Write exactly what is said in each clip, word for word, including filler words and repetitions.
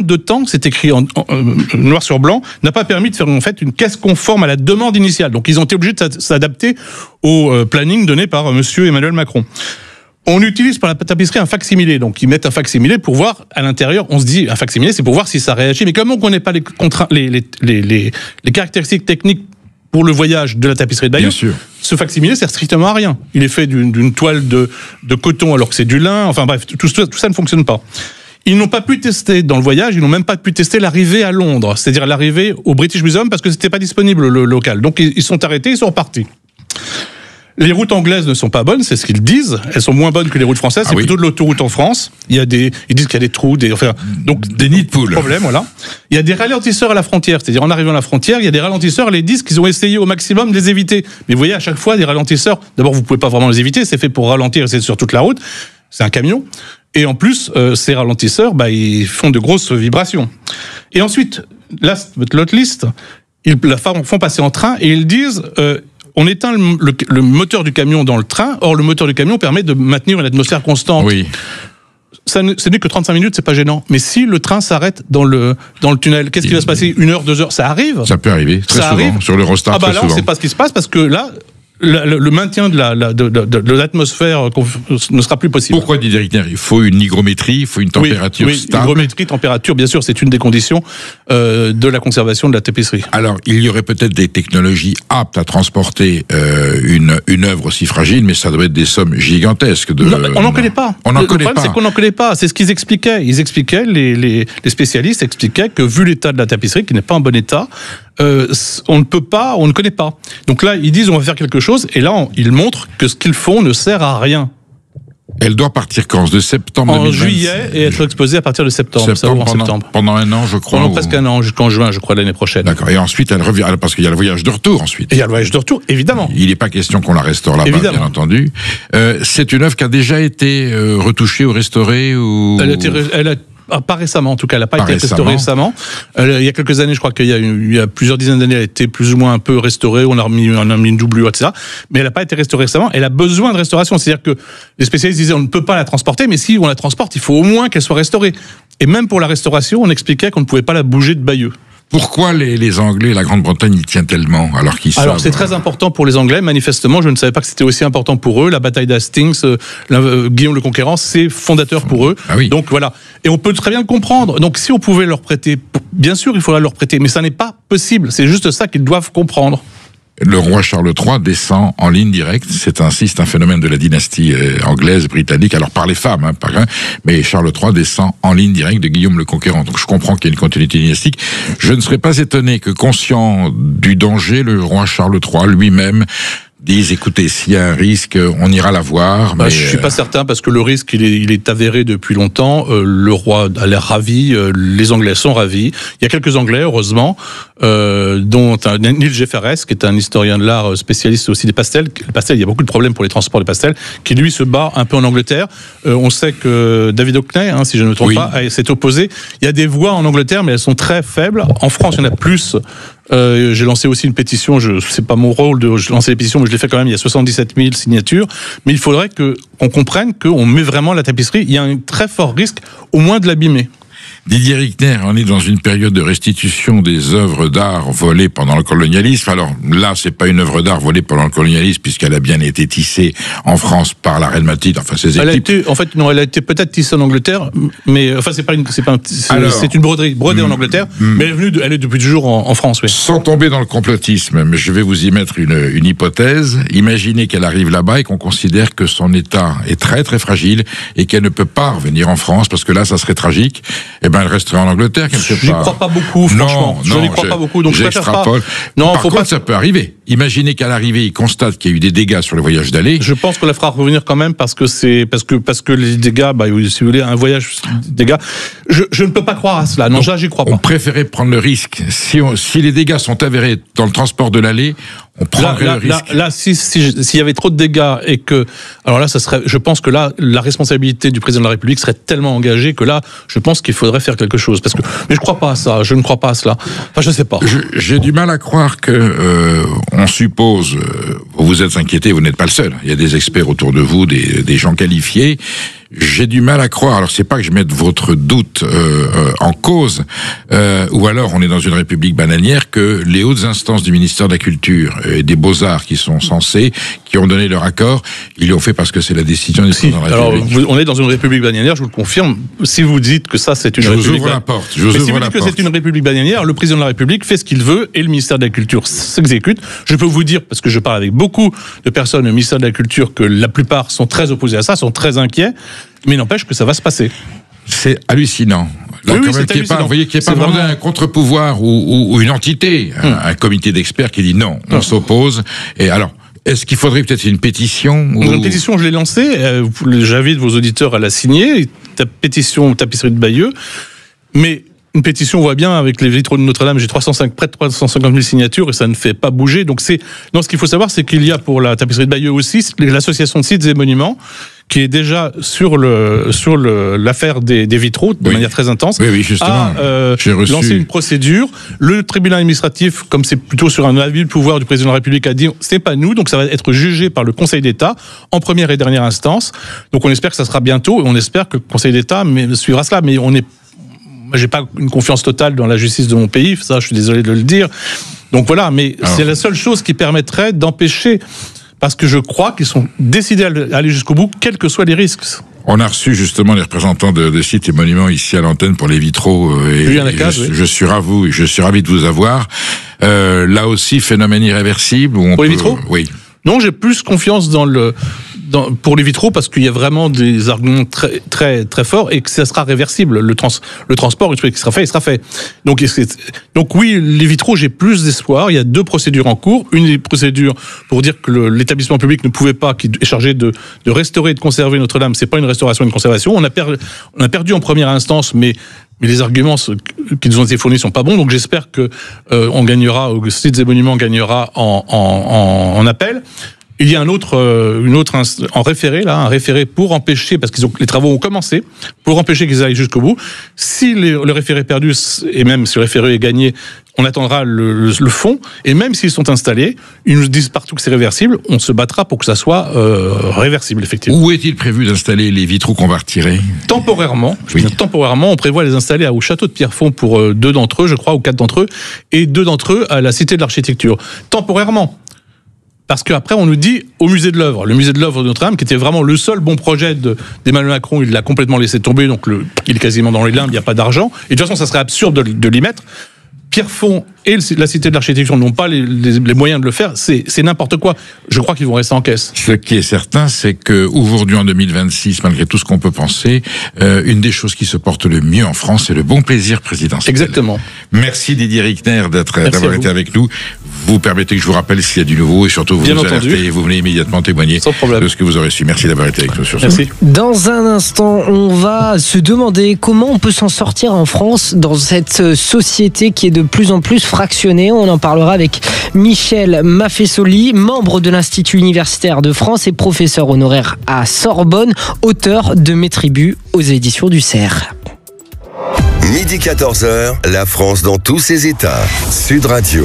de temps, c'est écrit en, en, en noir sur blanc, n'a pas permis de faire en fait une caisse conforme à la demande initiale. Donc ils ont été obligés de s'adapter au euh, planning donné par euh, monsieur Emmanuel Macron. On utilise pour la tapisserie un facsimilé, donc ils mettent un facsimilé pour voir à l'intérieur. On se dit un facsimilé, c'est pour voir si ça réagit. Mais comme on ne connaît pas les, contraintes, les, les, les, les, les caractéristiques techniques pour le voyage de la tapisserie de Bayeux, ce facsimilé sert strictement à rien. Il est fait d'une, d'une toile de, de coton alors que c'est du lin. Enfin bref, tout, tout, tout ça ne fonctionne pas. Ils n'ont pas pu tester dans le voyage, ils n'ont même pas pu tester l'arrivée à Londres, c'est-à-dire l'arrivée au British Museum parce que c'était pas disponible le local. Donc ils, ils sont arrêtés, ils sont repartis. Les routes anglaises ne sont pas bonnes, c'est ce qu'ils disent. Elles sont moins bonnes que les routes françaises. Ah c'est oui. plutôt de l'autoroute en France. Il y a des, ils disent qu'il y a des trous, des, enfin, donc des nids de poules. Problème, voilà. Il y a des ralentisseurs à la frontière, c'est-à-dire en arrivant à la frontière, il y a des ralentisseurs. Les disent qu'ils ont essayé au maximum de les éviter. Mais vous voyez, à chaque fois, des ralentisseurs. D'abord, vous pouvez pas vraiment les éviter. C'est fait pour ralentir, c'est sur toute la route. C'est un camion. Et en plus, euh, ces ralentisseurs, bah, ils font de grosses vibrations. Et ensuite, last but not least, ils la font passer en train et ils disent. Euh, On éteint le, le, le moteur du camion dans le train, or le moteur du camion permet de maintenir une atmosphère constante. Oui. Ça ne, ce n'est que trente-cinq minutes, c'est pas gênant. Mais si le train s'arrête dans le, dans le tunnel, qu'est-ce qui va se passer? Une heure, deux heures, ça arrive. Ça peut arriver, très ça souvent, arrive. Sur l'Eurostar, ah bah très là, souvent. on ne sait pas ce qui se passe, parce que là, le, le, le maintien de, la, la, de, de, de l'atmosphère ne sera plus possible. Pourquoi, dit Éric Nerr, il faut une hygrométrie, il faut une température oui, oui, stable. Hygrométrie, température, bien sûr, c'est une des conditions euh, de la conservation de la tapisserie. Alors, il y aurait peut-être des technologies aptes à transporter euh, une, une œuvre aussi fragile, mais ça doit être des sommes gigantesques. De, non, on n'en connaît pas. On n'en le connaît problème, pas. c'est qu'on n'en connaît pas. C'est ce qu'ils expliquaient. Ils expliquaient, les, les, les spécialistes expliquaient que vu l'état de la tapisserie, qui n'est pas en bon état, euh, on ne peut pas, on ne connaît pas. Donc là, ils disent on va faire quelque chose, et là, on, ils montrent que ce qu'ils font ne sert à rien. Elle doit partir quand? De septembre en deux mille vingt. Juillet et être exposée à partir de septembre. septembre, ça, pendant, en septembre. Pendant un an, je crois. Pendant ou... presque un an, jusqu'en juin, je crois, l'année prochaine. D'accord. Et ensuite, elle revient, parce qu'il y a le voyage de retour ensuite. Et il y a le voyage de retour, évidemment. Il n'est pas question qu'on la restaure là-bas, évidemment. bien entendu. Euh, c'est une œuvre qui a déjà été euh, retouchée ou restaurée ou... Elle a été, elle a, pas récemment, en tout cas, elle n'a pas, pas été récemment. restaurée récemment. Euh, il y a quelques années, je crois qu'il y a, il y a plusieurs dizaines d'années, elle a été plus ou moins un peu restaurée, on a remis, on a mis une doublure, et cetera. Mais elle n'a pas été restaurée récemment, elle a besoin de restauration. C'est-à-dire que les spécialistes disaient on ne peut pas la transporter, mais si on la transporte, il faut au moins qu'elle soit restaurée. Et même pour la restauration, on expliquait qu'on ne pouvait pas la bouger de Bayeux. Pourquoi les, les Anglais, la Grande-Bretagne, y tiennent tellement alors qu'ils savent... Alors c'est très important pour les Anglais, manifestement, je ne savais pas que c'était aussi important pour eux. La bataille d'Hastings, euh, euh, Guillaume le Conquérant, c'est fondateur pour eux. Ah oui. Donc voilà. Et on peut très bien le comprendre. Donc si on pouvait leur prêter, bien sûr il faudra leur prêter, mais ça n'est pas possible. C'est juste ça qu'ils doivent comprendre. Le roi Charles trois descend en ligne directe. C'est ainsi, c'est un phénomène de la dynastie euh, anglaise, britannique, alors par les femmes, hein, par, hein, mais Charles trois descend en ligne directe de Guillaume le Conquérant. Donc je comprends qu'il y a une continuité dynastique. Je ne serais pas étonné que, conscient du danger, le roi Charles trois lui-même disent, écoutez, s'il y a un risque, on ira la voir. Bah, mais je suis pas certain parce que le risque, il est, il est avéré depuis longtemps. Euh, le roi a l'air ravi, euh, les Anglais sont ravis. Il y a quelques Anglais, heureusement, euh, dont un, Neil Jefferes, qui est un historien de l'art spécialiste aussi des pastels. Les pastels, il y a beaucoup de problèmes pour les transports des pastels, qui lui se bat un peu en Angleterre. Euh, on sait que David Hockney, hein, si je ne me trompe oui. pas, s'est opposé. Il y a des voix en Angleterre, mais elles sont très faibles. En France, il y en a plus. Euh, j'ai lancé aussi une pétition, je c'est pas mon rôle de lancer les pétitions, mais je l'ai fait quand même, il y a soixante-dix-sept mille signatures, mais il faudrait que qu'on comprenne qu'on met vraiment la tapisserie, il y a un très fort risque au moins de l'abîmer. Didier Rickner, on est dans une période de restitution des œuvres d'art volées pendant le colonialisme. Alors là, c'est pas une œuvre d'art volée pendant le colonialisme, puisqu'elle a bien été tissée en France par la reine Mathilde, enfin ses équipes. Elle a été, en fait, non, elle a été peut-être tissée en Angleterre, mais enfin c'est pas une, c'est pas, un, c'est, Alors, c'est une broderie, brodée mm, en Angleterre, mm, mais elle est venue, de, elle est depuis toujours en, en France, oui. Sans tomber dans le complotisme, mais je vais vous y mettre une, une hypothèse. Imaginez qu'elle arrive là-bas et qu'on considère que son état est très très fragile et qu'elle ne peut pas revenir en France, parce que là, ça serait tragique. Eh ben, elle resterait en Angleterre quelque part. J'y crois pas beaucoup, franchement. Non, je non, n'y crois je, pas beaucoup, donc je préfère pas. Non, Par faut contre, pas... ça peut arriver. Imaginez qu'à l'arrivée, il constate qu'il y a eu des dégâts sur le voyage d'aller. Je pense qu'on la fera revenir quand même parce que c'est parce que parce que les dégâts, bah, si vous voulez, un voyage dégâts. Je, je ne peux pas croire à cela. Non, ça, j'y crois pas. On préférait prendre le risque. Si, on, si les dégâts sont avérés dans le transport de l'aller, on prendrait là, là, le risque. Là, là si, si, s'il y avait trop de dégâts et que, alors là, ça serait, je pense que là, la responsabilité du président de la République serait tellement engagée que là, je pense qu'il faudrait faire quelque chose. Parce que, mais je crois pas à ça. Je ne crois pas à cela. Enfin, je sais pas. Je, j'ai du mal à croire que euh, on suppose. Euh, vous vous êtes inquiété, vous n'êtes pas le seul. Il y a des experts autour de vous, des, des gens qualifiés. j'ai du mal à croire. Alors c'est pas que je mette votre doute euh, euh, en cause, euh, ou alors on est dans une république bananière, que les hautes instances du ministère de la Culture et des Beaux-Arts qui sont censés, qui ont donné leur accord, ils l'ont fait parce que c'est la décision du président de la Alors, République. vous, on est dans une république bananière, je vous le confirme. Si vous dites que ça, c'est une je république... vous ouvre la porte. Je vous Mais ouvre si vous la dites que porte. c'est une république bananière, le président de la République fait ce qu'il veut et le ministère de la Culture s'exécute. Je peux vous dire, parce que je parle avec beaucoup de personnes au ministère de la Culture, que la plupart sont très opposés à ça, sont très inquiets, mais n'empêche que ça va se passer. C'est hallucinant. Là, Oui, oui, quand même, c'est qu'il y ait pas, hallucinant. vous voyez qu'il n'y ait C'est pas vraiment vraiment- un contre-pouvoir ou, ou, ou une entité, Hum. un, un comité d'experts qui dit non, on Hum. s'oppose. Et alors, est-ce qu'il faudrait peut-être une pétition ou... Une pétition, je l'ai lancée, euh, vous- j'invite vos auditeurs à la signer, ta pétition Tapisserie de Bayeux, mais une pétition, on voit bien, avec les vitraux de Notre-Dame, j'ai trois cent cinq, près de trois cent cinquante mille signatures et ça ne fait pas bouger. Donc c'est, non, ce qu'il faut savoir, c'est qu'il y a pour la Tapisserie de Bayeux aussi l'association de sites et monuments qui est déjà sur le sur le l'affaire des, des vitraux de Oui. manière très intense. Oui, oui, justement. A euh, J'ai reçu- lancé une procédure. Le tribunal administratif, comme c'est plutôt sur un avis de pouvoir du président de la République, a dit c'est pas nous, donc ça va être jugé par le Conseil d'État en première et dernière instance. Donc on espère que ça sera bientôt et on espère que le Conseil d'État mais, suivra cela. Mais on est Moi, j'ai pas une confiance totale dans la justice de mon pays, ça, je suis désolé de le dire. Donc voilà, mais Alors. c'est la seule chose qui permettrait d'empêcher, parce que je crois qu'ils sont décidés à aller jusqu'au bout, quels que soient les risques. On a reçu justement les représentants de, de sites et monuments ici à l'antenne pour les vitraux. euh, Et, Julien et Lacaze, je, oui. je suis ravi, je suis ravi de vous avoir. Euh, là aussi, phénomène irréversible. Où on Pour les peut- vitraux Oui. Non, j'ai plus confiance dans le, dans, pour les vitraux parce qu'il y a vraiment des arguments très, très, très forts et que ça sera réversible. Le, trans, le transport, une fois qu'il sera fait, il sera fait. Donc, c'est, donc oui, les vitraux, j'ai plus d'espoir. Il y a deux procédures en cours. Une procédure pour dire que le, l'établissement public ne pouvait pas, qui est chargé de, de restaurer et de conserver Notre-Dame, c'est pas une restauration, une conservation. On a, per, on a perdu en première instance, mais mais les arguments qui nous ont été fournis sont pas bons, donc j'espère que euh, on gagnera, ou Sites et Monuments gagnera en, en, en, en appel. Il y a un autre, euh, une autre inst- en référé là, un référé pour empêcher, parce qu'ils ont les travaux ont commencé, pour empêcher qu'ils aillent jusqu'au bout. Si les, le référé est perdu et même si le référé est gagné, on attendra le, le, le fond. Et même s'ils sont installés, ils nous disent partout que c'est réversible. On se battra pour que ça soit euh, réversible effectivement. Où est-il prévu d'installer les vitraux qu'on va retirer? Temporairement, je veux Oui. dire, temporairement, on prévoit les installer au château de Pierrefonds pour euh, deux d'entre eux, je crois, ou quatre d'entre eux, et deux d'entre eux à la Cité de l'Architecture. Temporairement. Parce qu'après, on nous dit au musée de l'œuvre. Le musée de l'œuvre de Notre-Dame, qui était vraiment le seul bon projet de, d'Emmanuel Macron, il l'a complètement laissé tomber, donc le, il est quasiment dans les limbes, il n'y a pas d'argent. Et de toute façon, ça serait absurde de, de l'y mettre. Pierrefonds et le- la Cité de l'Architecture n'ont pas les, les, les moyens de le faire. C'est, c'est n'importe quoi. Je crois qu'ils vont rester en caisse. Ce qui est certain, c'est que aujourd'hui, en deux mille vingt-six, malgré tout ce qu'on peut penser, euh, une des choses qui se porte le mieux en France, c'est le bon plaisir présidentiel. Exactement. Merci Didier Rickner d'être, Merci d'avoir à été vous. avec nous. Vous permettez que je vous rappelle s'il y a du nouveau et surtout vous Bien nous entendu. alertez et vous venez immédiatement témoigner Sans problème. de ce que vous aurez su. Merci d'avoir été avec nous sur ce Merci. Dans un instant, on va se demander comment on peut s'en sortir en France dans cette société qui est de plus en plus fractionnée. On en parlera avec Michel Maffesoli, membre de l'Institut universitaire de France et professeur honoraire à Sorbonne, auteur de Mes tribus aux éditions du Cerf. Midi quatorze heures, la France dans tous ses états. Sud Radio.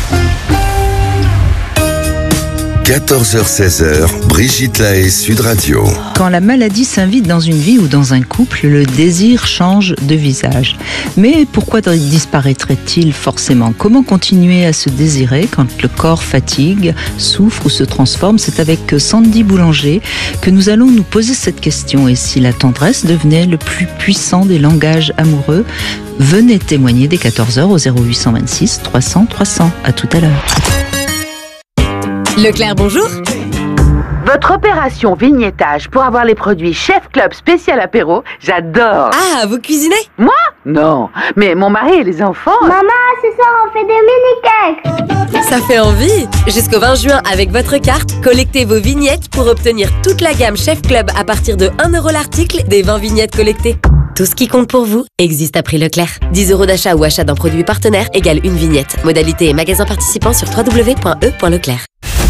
quatorze heures seize, Brigitte Lahaye, Sud Radio. Quand la maladie s'invite dans une vie ou dans un couple, le désir change de visage. Mais pourquoi disparaîtrait-il forcément? Comment continuer à se désirer quand le corps fatigue, souffre ou se transforme? C'est avec Sandy Boulanger que nous allons nous poser cette question. Et si la tendresse devenait le plus puissant des langages amoureux? Venez témoigner dès quatorze heures au zéro huit cent vingt-six trois cents trois cents. À tout à l'heure. Leclerc, bonjour. Votre opération vignettage pour avoir les produits Chef Club spécial apéro, j'adore. Ah, vous cuisinez? Non, mais mon mari et les enfants... Maman, ce soir on fait des mini-cakes. Ça fait envie. Jusqu'au vingt juin, avec votre carte, collectez vos vignettes pour obtenir toute la gamme Chef Club à partir de un euro l'article des vingt vignettes collectées. Tout ce qui compte pour vous existe à prix Leclerc. dix euros d'achat ou achat d'un produit partenaire égale une vignette. Modalité et magasin participant sur w w w point e point leclerc.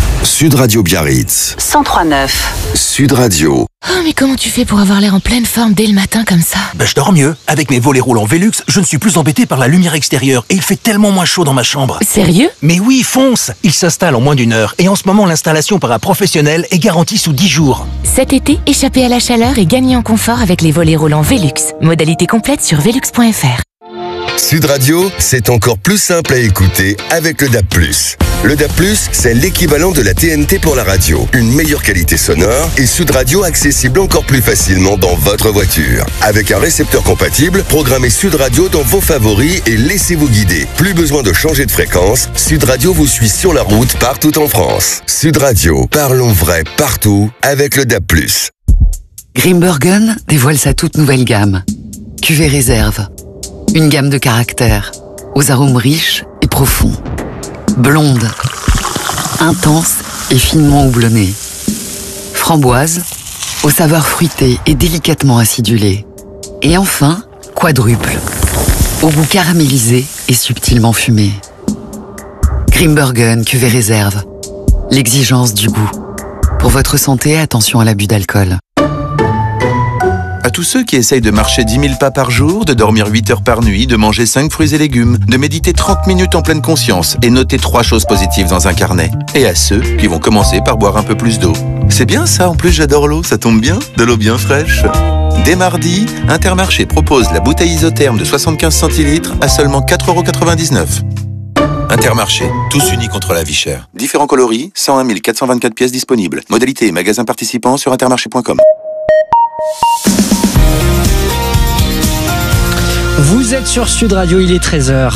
Sud Radio Biarritz. cent trois neuf. Sud Radio. Oh, mais comment tu fais pour avoir l'air en pleine forme dès le matin comme ça? Bah, je dors mieux. Avec mes volets roulants Velux, je ne suis plus embêté par la lumière extérieure et il fait tellement moins chaud dans ma chambre. Sérieux? Mais oui, fonce! Il s'installe en moins d'une heure et en ce moment, l'installation par un professionnel est garantie sous dix jours. Cet été, échappez à la chaleur et gagnez en confort avec les volets roulants Velux. Modalité complète sur velux point f r. Sud Radio, c'est encore plus simple à écouter avec le D A B plus. Le D A B plus, c'est l'équivalent de la T N T pour la radio. Une meilleure qualité sonore et Sud Radio accessible encore plus facilement dans votre voiture. Avec un récepteur compatible, programmez Sud Radio dans vos favoris et laissez-vous guider. Plus besoin de changer de fréquence, Sud Radio vous suit sur la route partout en France. Sud Radio, parlons vrai partout avec le D A B plus. Grimbergen dévoile sa toute nouvelle gamme. Cuvée réserve. Une gamme de caractères, aux arômes riches et profonds. Blonde, intense et finement houblonnée. Framboise, aux saveurs fruitées et délicatement acidulées. Et enfin, quadruple, au goût caramélisé et subtilement fumé. Grimbergen cuvée réserve. L'exigence du goût. Pour votre santé, attention à l'abus d'alcool. À tous ceux qui essayent de marcher dix mille pas par jour, de dormir huit heures par nuit, de manger cinq fruits et légumes, de méditer trente minutes en pleine conscience et noter trois choses positives dans un carnet. Et à ceux qui vont commencer par boire un peu plus d'eau. C'est bien ça, en plus j'adore l'eau, ça tombe bien, de l'eau bien fraîche. Dès mardi, Intermarché propose la bouteille isotherme de soixante-quinze centilitres à seulement quatre euros quatre-vingt-dix-neuf. Intermarché, tous unis contre la vie chère. Différents coloris, cent un mille quatre cent vingt-quatre pièces disponibles. Modalité et magasins participants sur intermarché point com. Vous êtes sur Sud Radio, il est treize heures.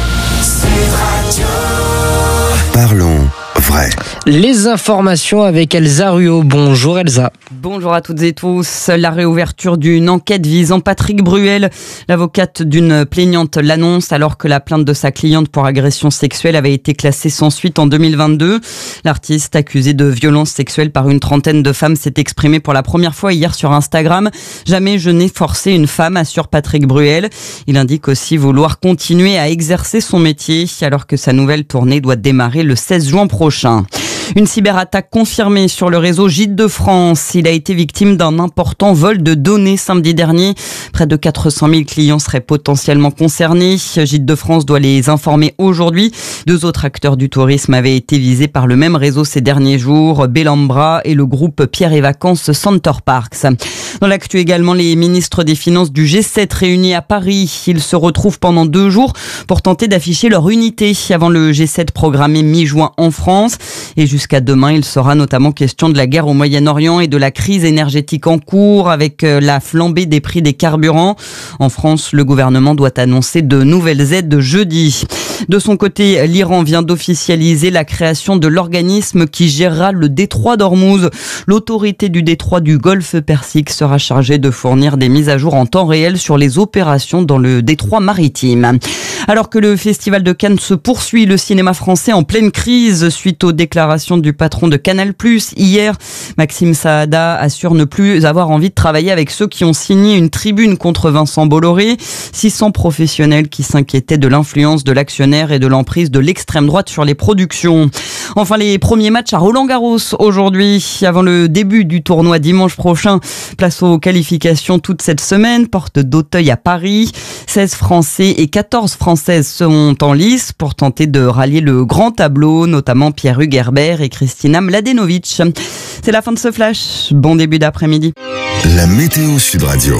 Parlons vrai. Les informations avec Elsa Ruot. Bonjour Elsa. Bonjour à toutes et tous. La réouverture d'une enquête visant Patrick Bruel. L'avocate d'une plaignante l'annonce alors que la plainte de sa cliente pour agression sexuelle avait été classée sans suite en deux mille vingt-deux. L'artiste accusé de violence sexuelle par une trentaine de femmes s'est exprimé pour la première fois hier sur Instagram. Jamais je n'ai forcé une femme, assure Patrick Bruel. Il indique aussi vouloir continuer à exercer son métier alors que sa nouvelle tournée doit démarrer le seize juin prochain. Une cyberattaque confirmée sur le réseau Gîtes de France. Il a été victime d'un important vol de données samedi dernier. Près de quatre cent mille clients seraient potentiellement concernés. Gîtes de France doit les informer aujourd'hui. Deux autres acteurs du tourisme avaient été visés par le même réseau ces derniers jours, Bellambra et le groupe Pierre et Vacances Center Parks. Dans l'actu également, les ministres des Finances du G sept réunis à Paris. Ils se retrouvent pendant deux jours pour tenter d'afficher leur unité avant le G sept programmé mi-juin en France. Et jusqu'à demain, il sera notamment question de la guerre au Moyen-Orient et de la crise énergétique en cours avec la flambée des prix des carburants. En France, le gouvernement doit annoncer de nouvelles aides jeudi. De son côté, l'Iran vient d'officialiser la création de l'organisme qui gérera le détroit d'Ormuz. L'autorité du détroit du Golfe Persique sera chargée de fournir des mises à jour en temps réel sur les opérations dans le détroit maritime. Alors que le Festival de Cannes se poursuit, le cinéma français en pleine crise suite aux déclarations du patron de Canal plus. Hier, Maxime Saada assure ne plus avoir envie de travailler avec ceux qui ont signé une tribune contre Vincent Bolloré. six cents professionnels qui s'inquiétaient de l'influence de l'actionnaire et de l'emprise de l'extrême droite sur les productions. Enfin, les premiers matchs à Roland-Garros aujourd'hui, avant le début du tournoi dimanche prochain. Place aux qualifications toute cette semaine, porte d'Auteuil à Paris. seize Français et quatorze Françaises sont en lice pour tenter de rallier le grand tableau, notamment Pierre-Hugues Herbert et Kristina Mladenovic. C'est la fin de ce flash. Bon début d'après-midi. La météo Sud Radio.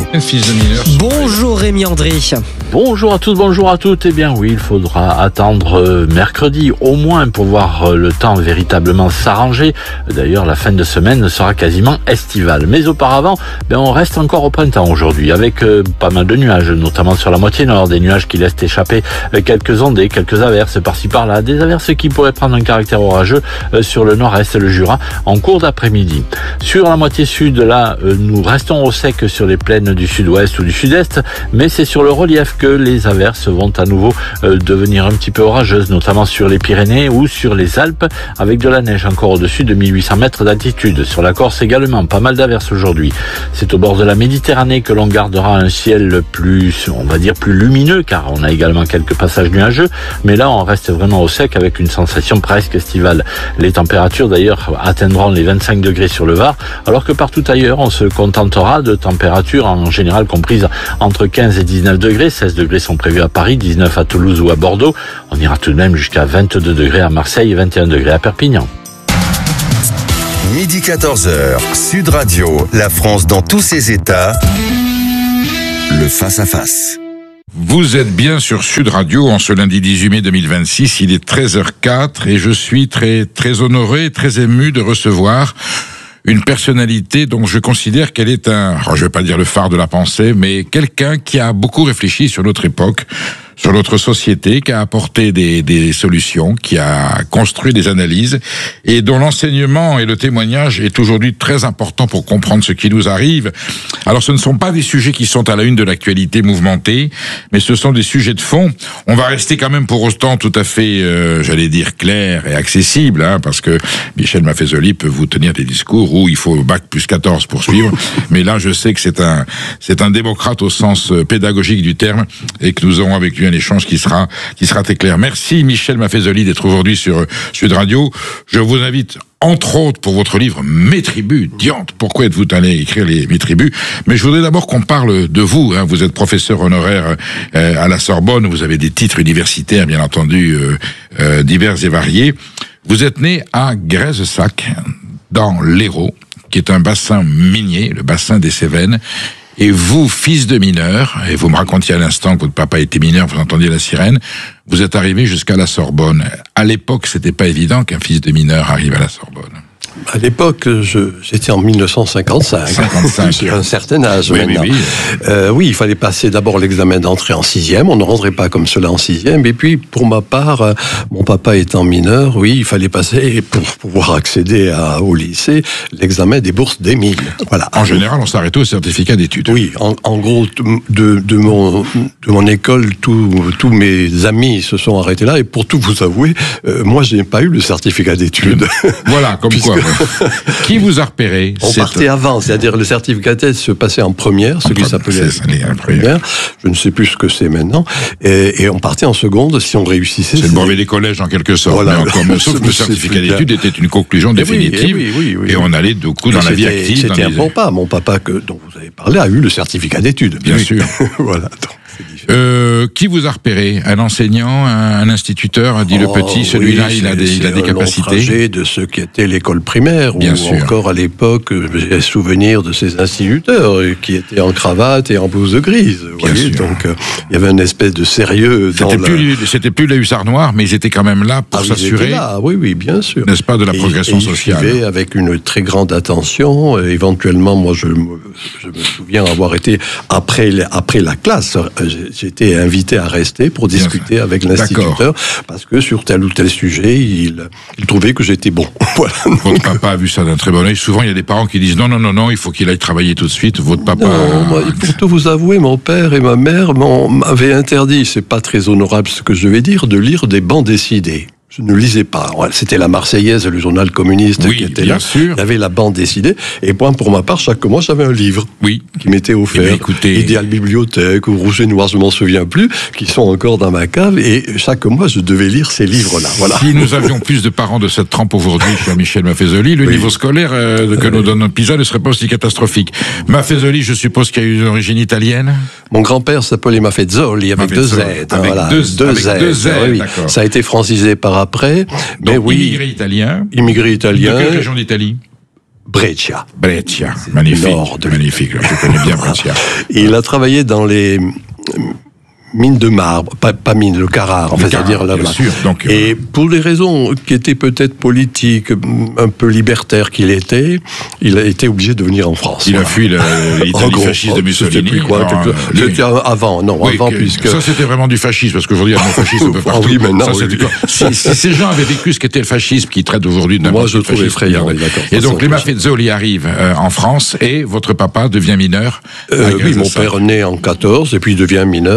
Bonjour Rémi André. Bonjour à tous, bonjour à toutes. Eh bien oui, il faudra attendre mercredi au moins pour voir le temps véritablement s'arranger. D'ailleurs, la fin de semaine sera quasiment estivale. Mais auparavant, ben, on reste encore au printemps aujourd'hui avec euh, pas mal de nuages, notamment sur la moitié nord, des nuages qui laissent échapper euh, quelques ondées, quelques averses par-ci par-là, des averses qui pourraient prendre un caractère orageux euh, sur le nord-est et le Jura en cours d'après-midi. Sur la moitié sud, là, euh, nous restons au sec sur les plaines du sud-ouest ou du sud-est, mais c'est sur le relief que les averses vont à nouveau euh, devenir un petit peu orageuses, notamment sur les Pyrénées ou sur les Alpes Alpes, avec de la neige encore au-dessus de mille huit cents mètres d'altitude. Sur la Corse également, pas mal d'averses aujourd'hui. C'est au bord de la Méditerranée que l'on gardera un ciel plus, on va dire plus lumineux, car on a également quelques passages nuageux, mais là on reste vraiment au sec avec une sensation presque estivale. Les températures d'ailleurs atteindront les vingt-cinq degrés sur le Var, alors que partout ailleurs on se contentera de températures en général comprises entre quinze et dix-neuf degrés. seize degrés sont prévus à Paris, dix-neuf à Toulouse ou à Bordeaux. On ira tout de même jusqu'à vingt-deux degrés à Marseille et vingt et un degrés à Perpignan. Midi quatorze heures, Sud Radio, la France dans tous ses états, le face-à-face. Vous êtes bien sur Sud Radio en ce lundi dix-huit mai deux mille vingt-six, il est treize heures quatre et je suis très, très honoré, très ému de recevoir une personnalité dont je considère qu'elle est un, alors je vais pas dire le phare de la pensée, mais quelqu'un qui a beaucoup réfléchi sur notre époque, sur notre société, qui a apporté des, des solutions, qui a construit des analyses et dont l'enseignement et le témoignage est aujourd'hui très important pour comprendre ce qui nous arrive. Alors ce ne sont pas des sujets qui sont à la une de l'actualité mouvementée, mais ce sont des sujets de fond. On va rester quand même pour autant tout à fait, euh, j'allais dire, clair et accessible, hein, parce que Michel Maffezoli peut vous tenir des discours où il faut bac plus quatorze pour suivre, mais là je sais que c'est un, c'est un démocrate au sens pédagogique du terme et que nous aurons avec lui un échange qui sera qui sera très clair. Merci Michel Maffezoli d'être aujourd'hui sur Sud Radio. Je vous invite entre autres pour votre livre Mes tribus. Diante, pourquoi êtes-vous allé écrire les Mes tribus? Mais je voudrais d'abord qu'on parle de vous. Hein. Vous êtes professeur honoraire euh, à la Sorbonne. Vous avez des titres universitaires, bien entendu, euh, euh, divers et variés. Vous êtes né à Grèzessac, dans l'Hérault, qui est un bassin minier, le bassin des Cévennes. Et vous, fils de mineur, et vous me racontiez à l'instant que votre papa était mineur, vous entendiez la sirène, vous êtes arrivé jusqu'à la Sorbonne. À l'époque, c'était pas évident qu'un fils de mineur arrive à la Sorbonne. À l'époque, je, j'étais en mille neuf cent cinquante-cinq. cinquante-cinq. J'ai un certain âge oui, maintenant. Oui, oui. Euh, oui, il fallait passer d'abord l'examen d'entrée en sixième. On ne rentrait pas comme cela en sixième. Et puis, pour ma part, euh, mon papa étant mineur, oui, il fallait passer, pour pouvoir accéder à, au lycée, l'examen des bourses d'Émile. Voilà. En général, on s'arrête au certificat d'études. Oui, en, en gros, de, de, mon, de mon école, tous mes amis se sont arrêtés là. Et pour tout vous avouer, euh, moi, je n'ai pas eu le certificat d'études. Voilà, comme quoi. Qui vous a repéré? On partait avant, c'est-à-dire le certificat de thèse se passait en première, ce en qui s'appelait la première. Je ne sais plus ce que c'est maintenant. Et, et on partait en seconde si on réussissait. C'est le brevet des collèges en quelque sorte. Voilà, mais encore, sauf que le certificat d'études était une conclusion et définitive. Oui, et, oui, oui, oui, et on allait du coup dans la vie active. C'était un les... bon pas. Mon papa, que, dont vous avez parlé, a eu le certificat d'études. Bien oui. sûr. Voilà. Donc. Euh, qui vous a repéré? Un enseignant, un, un instituteur a dit oh, le petit, celui-là, oui, il a des, il a des capacités. De ce qui était l'école primaire, Bien ou sûr. encore à l'époque, j'ai souvenir de ces instituteurs qui étaient en cravate et en blouse grise. Vous Bien voyez, sûr. donc euh, il y avait une espèce de sérieux. C'était dans plus, la... c'était plus les hussards noirs, mais ils étaient quand même là pour ah, s'assurer. Là. Oui, oui, bien sûr. N'est-ce pas, de la progression et, et sociale. Ils suivaient avec une très grande attention. Et éventuellement, moi, je me, je me souviens avoir été après, après la classe, j'étais invité à rester pour discuter Bien, avec l'instituteur, parce que sur tel ou tel sujet, il, il trouvait que j'étais bon. Voilà. Votre papa a vu ça d'un très bon œil. Souvent, il y a des parents qui disent non, non, non, non, il faut qu'il aille travailler tout de suite. Votre papa. Non, moi, pour tout vous avouer, mon père et ma mère m'avaient interdit, c'est pas très honorable ce que je vais dire, de lire des bandes dessinées. Je ne lisais pas. C'était la Marseillaise, le journal communiste oui, qui était bien là. Sûr. Il y avait la bande dessinée. Et moi, pour ma part, chaque mois, j'avais un livre oui. qui m'était offert. Eh écoutez... Idéal Bibliothèque ou Rouge et Noir, je m'en souviens plus, qui sont encore dans ma cave. Et chaque mois, je devais lire ces livres-là. Voilà. Si nous avions plus de parents de cette trempe aujourd'hui, cher Michel Maffezoli, le oui. niveau scolaire euh, que euh... nous donne PISA ne serait pas aussi catastrophique. Maffezoli, je suppose qu'il y a une origine italienne. Mon grand-père s'appelait Maffezoli avec deux Z. Avec voilà. deux, deux avec Z. Deux Z oui, oui. Ça a été francisé par après. Donc, mais oui, immigré italien. Immigré italien. De quelle région d'Italie? Brescia. Brescia, magnifique. Nord de magnifique, je connais bien Brescia. Et il a travaillé dans les mines de marbre, pas, pas mine, le Carrare, en fait, c'est-à-dire là-bas. Bien sûr, donc, euh... Et pour des raisons qui étaient peut-être politiques, un peu libertaires qu'il était, il a été obligé de venir en France. Il voilà. a fui l'Italie fasciste de Mussolini. C'était quoi, non, quelque... C'était avant, non, oui, avant, que... puisque... Ça, c'était vraiment du fascisme, parce qu'aujourd'hui, il y a un fascisme un peu partout. Ah oui, maintenant, ça, oui. si, si ces gens avaient vécu ce qu'était le fascisme, qui traite aujourd'hui de Moi, je le trouve effrayant, oui, d'accord. Et donc, les Maffezoli arrivent euh, en France, et votre papa devient mineur. Euh, oui, mon père naît en quatorze, et puis il devient mineur, oui,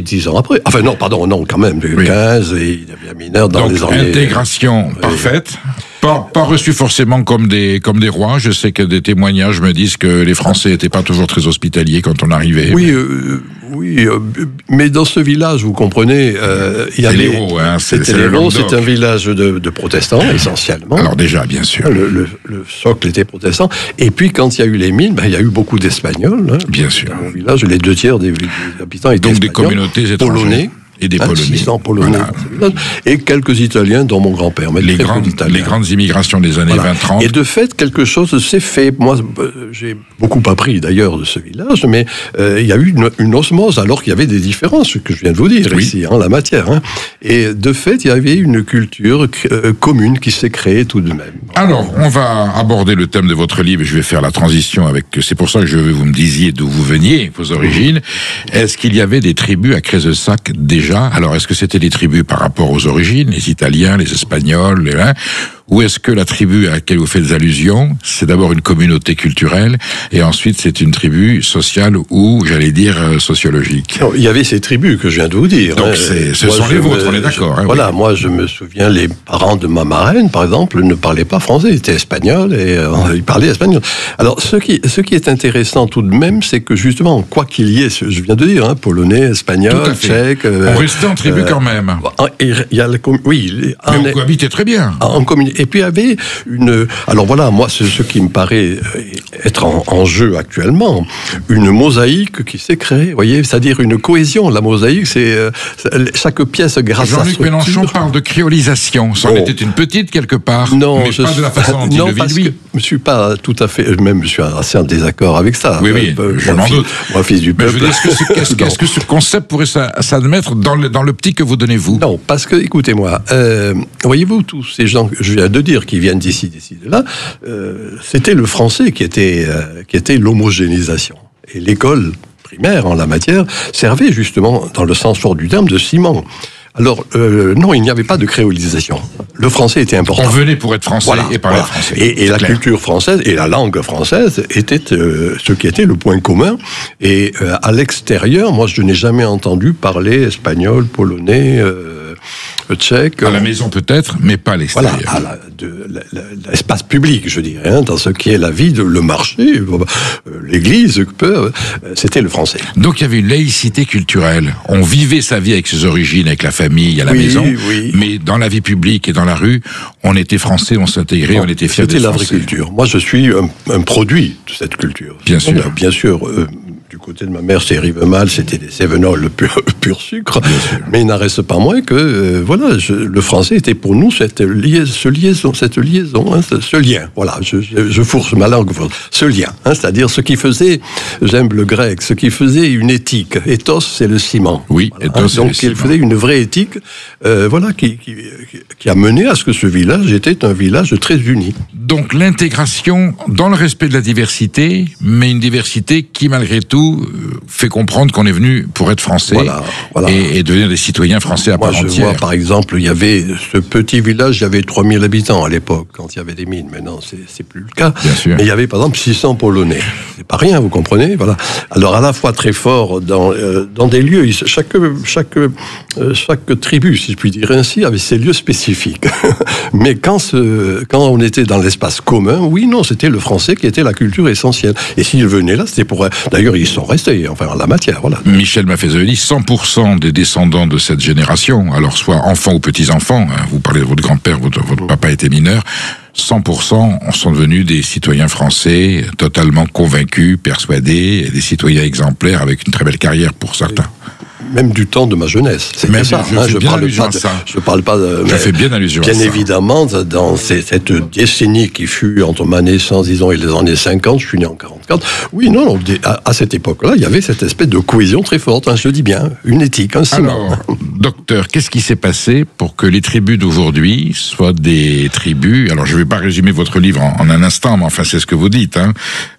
dix ans après. Enfin non, pardon, non, quand même, oui. quinze, et il devient mineur dans Donc, les années... intégration euh, parfaite. Pas, pas reçu forcément comme des, comme des rois. Je sais que des témoignages me disent que les Français n'étaient pas toujours très hospitaliers quand on arrivait. Oui, mais... euh, oui, euh, mais dans ce village, vous comprenez, euh, il y avait... C'est l'Hérault, hein, c'est, c'était c'est l'Hérault, c'est un village de, de protestants, essentiellement. Alors déjà, bien sûr. Le, le, le socle était protestant. Et puis, quand il y a eu les mines, ben, il y a eu beaucoup d'Espagnols. Hein, bien sûr. Dans mon village, les deux tiers des, des habitants étaient donc espagnols. Donc des communautés étrangères. Polonais. Et des Polonais. six cents Polonais. Voilà. Et quelques Italiens, dont mon grand-père. Mais les, grandes, les grandes immigrations des années voilà. vingt trente. Et de fait, quelque chose s'est fait. Moi, j'ai beaucoup appris d'ailleurs de ce village, mais euh, il y a eu une, une osmose, alors qu'il y avait des différences, ce que je viens de vous dire oui. ici, en la matière. Hein. Et de fait, il y avait une culture euh, commune qui s'est créée tout de même. Alors, on va aborder le thème de votre livre, et je vais faire la transition avec... C'est pour ça que je veux que vous me disiez d'où vous veniez, vos origines. Est-ce qu'il y avait des tribus à Cressesac déjà? Alors, est-ce que c'était des tribus par rapport aux origines, les Italiens, les Espagnols, les... Hein, ou est-ce que la tribu à laquelle vous faites allusion, c'est d'abord une communauté culturelle, et ensuite c'est une tribu sociale ou, j'allais dire, sociologique? Non, il y avait ces tribus que je viens de vous dire. Donc, hein. c'est, ce moi, sont les vôtres, me, on est d'accord. Je, hein, voilà, oui. moi je me souviens, les parents de ma marraine, par exemple, ne parlaient pas français, ils étaient espagnols, et euh, ils parlaient espagnol. Alors, ce qui, ce qui est intéressant tout de même, c'est que justement, quoi qu'il y ait, je viens de dire, hein, polonais, espagnol, tchèque... Euh, on restait en tribu euh, quand même. Il y a la, oui. Mais on est, cohabitait très bien. En communauté. Et puis il y avait une... Alors voilà, moi, c'est ce qui me paraît être en, en jeu actuellement, une mosaïque qui s'est créée, vous voyez, c'est-à-dire une cohésion. La mosaïque, c'est euh, chaque pièce grâce Jean-Luc à Jean-Luc Mélenchon parle de créolisation. C'en oh. était une petite quelque part, non, mais je pas de la façon dont non, il le parce vit, lui. Que je ne suis pas tout à fait... Même, je suis assez en désaccord avec ça. Oui, oui, euh, je m'en doute. Moi, fils du peuple... Mais je veux dire, est-ce que, ce, est-ce, est-ce que ce concept pourrait s'admettre dans, le, dans l'optique que vous donnez, vous? Non, parce que, écoutez-moi, euh, voyez-vous, tous ces gens que je viens de dire, qui viennent d'ici, d'ici, de là, euh, c'était le français qui était, euh, qui était l'homogénéisation. Et l'école primaire, en la matière, servait justement, dans le sens fort du terme, de ciment. Alors, euh, non, il n'y avait pas de créolisation. Le français était important. On venait pour être français voilà, et parler voilà. français. Et, et la clair. culture française et la langue française étaient euh, ce qui était le point commun. Et euh, à l'extérieur, moi, je n'ai jamais entendu parler espagnol, polonais, euh, tchèque. À la maison peut-être, mais pas à l'extérieur. Voilà, à la, de, la, la, l'espace public, je dirais, hein, dans ce qui est la vie, de, le marché, euh, l'église, euh, c'était le français. Donc il y avait une laïcité culturelle. On vivait sa vie avec ses origines, avec la famille, à la oui, maison, oui. mais dans la vie publique et dans la rue, on était français, on s'intégrait, bon, on était fiers d'être français. C'était la vraie culture. Moi, je suis un, un produit de cette culture. Bien sûr. Donc, bien sûr. Euh, Du côté de ma mère, c'est Rivemal, c'était des Cévenol pur, pur sucre. Mais il n'en reste pas moins que, euh, voilà, je, le français était pour nous cette liaison, ce liaison cette liaison, hein, ce, ce lien. Voilà, je, je, je fourche ma langue, ce lien. Hein, c'est-à-dire ce qui faisait, j'aime le grec, ce qui faisait une éthique. Ethos, c'est le ciment. Oui, voilà, ethos, hein, c'est donc le ciment. il faisait une vraie éthique, euh, voilà, qui, qui, qui a mené à ce que ce village était un village très uni. Donc l'intégration dans le respect de la diversité, mais une diversité qui, malgré tout, fait comprendre qu'on est venu pour être français voilà, voilà. Et, et devenir des citoyens français à part entière. Moi, je vois, par exemple, il y avait ce petit village, il y avait trois mille habitants à l'époque, quand il y avait des mines. Maintenant, c'est, c'est plus le cas. Bien sûr. Mais il y avait, par exemple, six cents Polonais. C'est pas rien, vous comprenez, voilà. Alors, à la fois très fort dans, euh, dans des lieux, chaque, chaque, euh, chaque tribu, si je puis dire ainsi, avait ses lieux spécifiques. Mais quand, ce, quand on était dans l'espace commun, oui, non, c'était le français qui était la culture essentielle. Et s'ils venaient là, c'était pour... D'ailleurs, ils sont restés, enfin, en la matière, voilà. Michel Maffezoli, cent pour cent des descendants de cette génération, alors soit enfants ou petits-enfants, hein, vous parlez de votre grand-père, votre, votre papa était mineur, cent pour cent sont devenus des citoyens français, totalement convaincus, persuadés, et des citoyens exemplaires avec une très belle carrière pour certains. Même du temps de ma jeunesse. C'est Même ça. Je, hein, je parle pas de ça. Je parle pas de. Je fais bien allusion bien à ça. Bien évidemment, dans ces, cette décennie qui fut entre ma naissance, disons, et les années cinquante, je suis né en quarante-quatre. Oui, non, non à, à cette époque-là, il y avait cette espèce de cohésion très forte. Hein, je le dis bien, une éthique, un ciment. Alors, docteur, qu'est-ce qui s'est passé pour que les tribus d'aujourd'hui soient des tribus? Alors, je ne vais pas résumer votre livre en, en un instant, mais enfin, c'est ce que vous dites. Hein.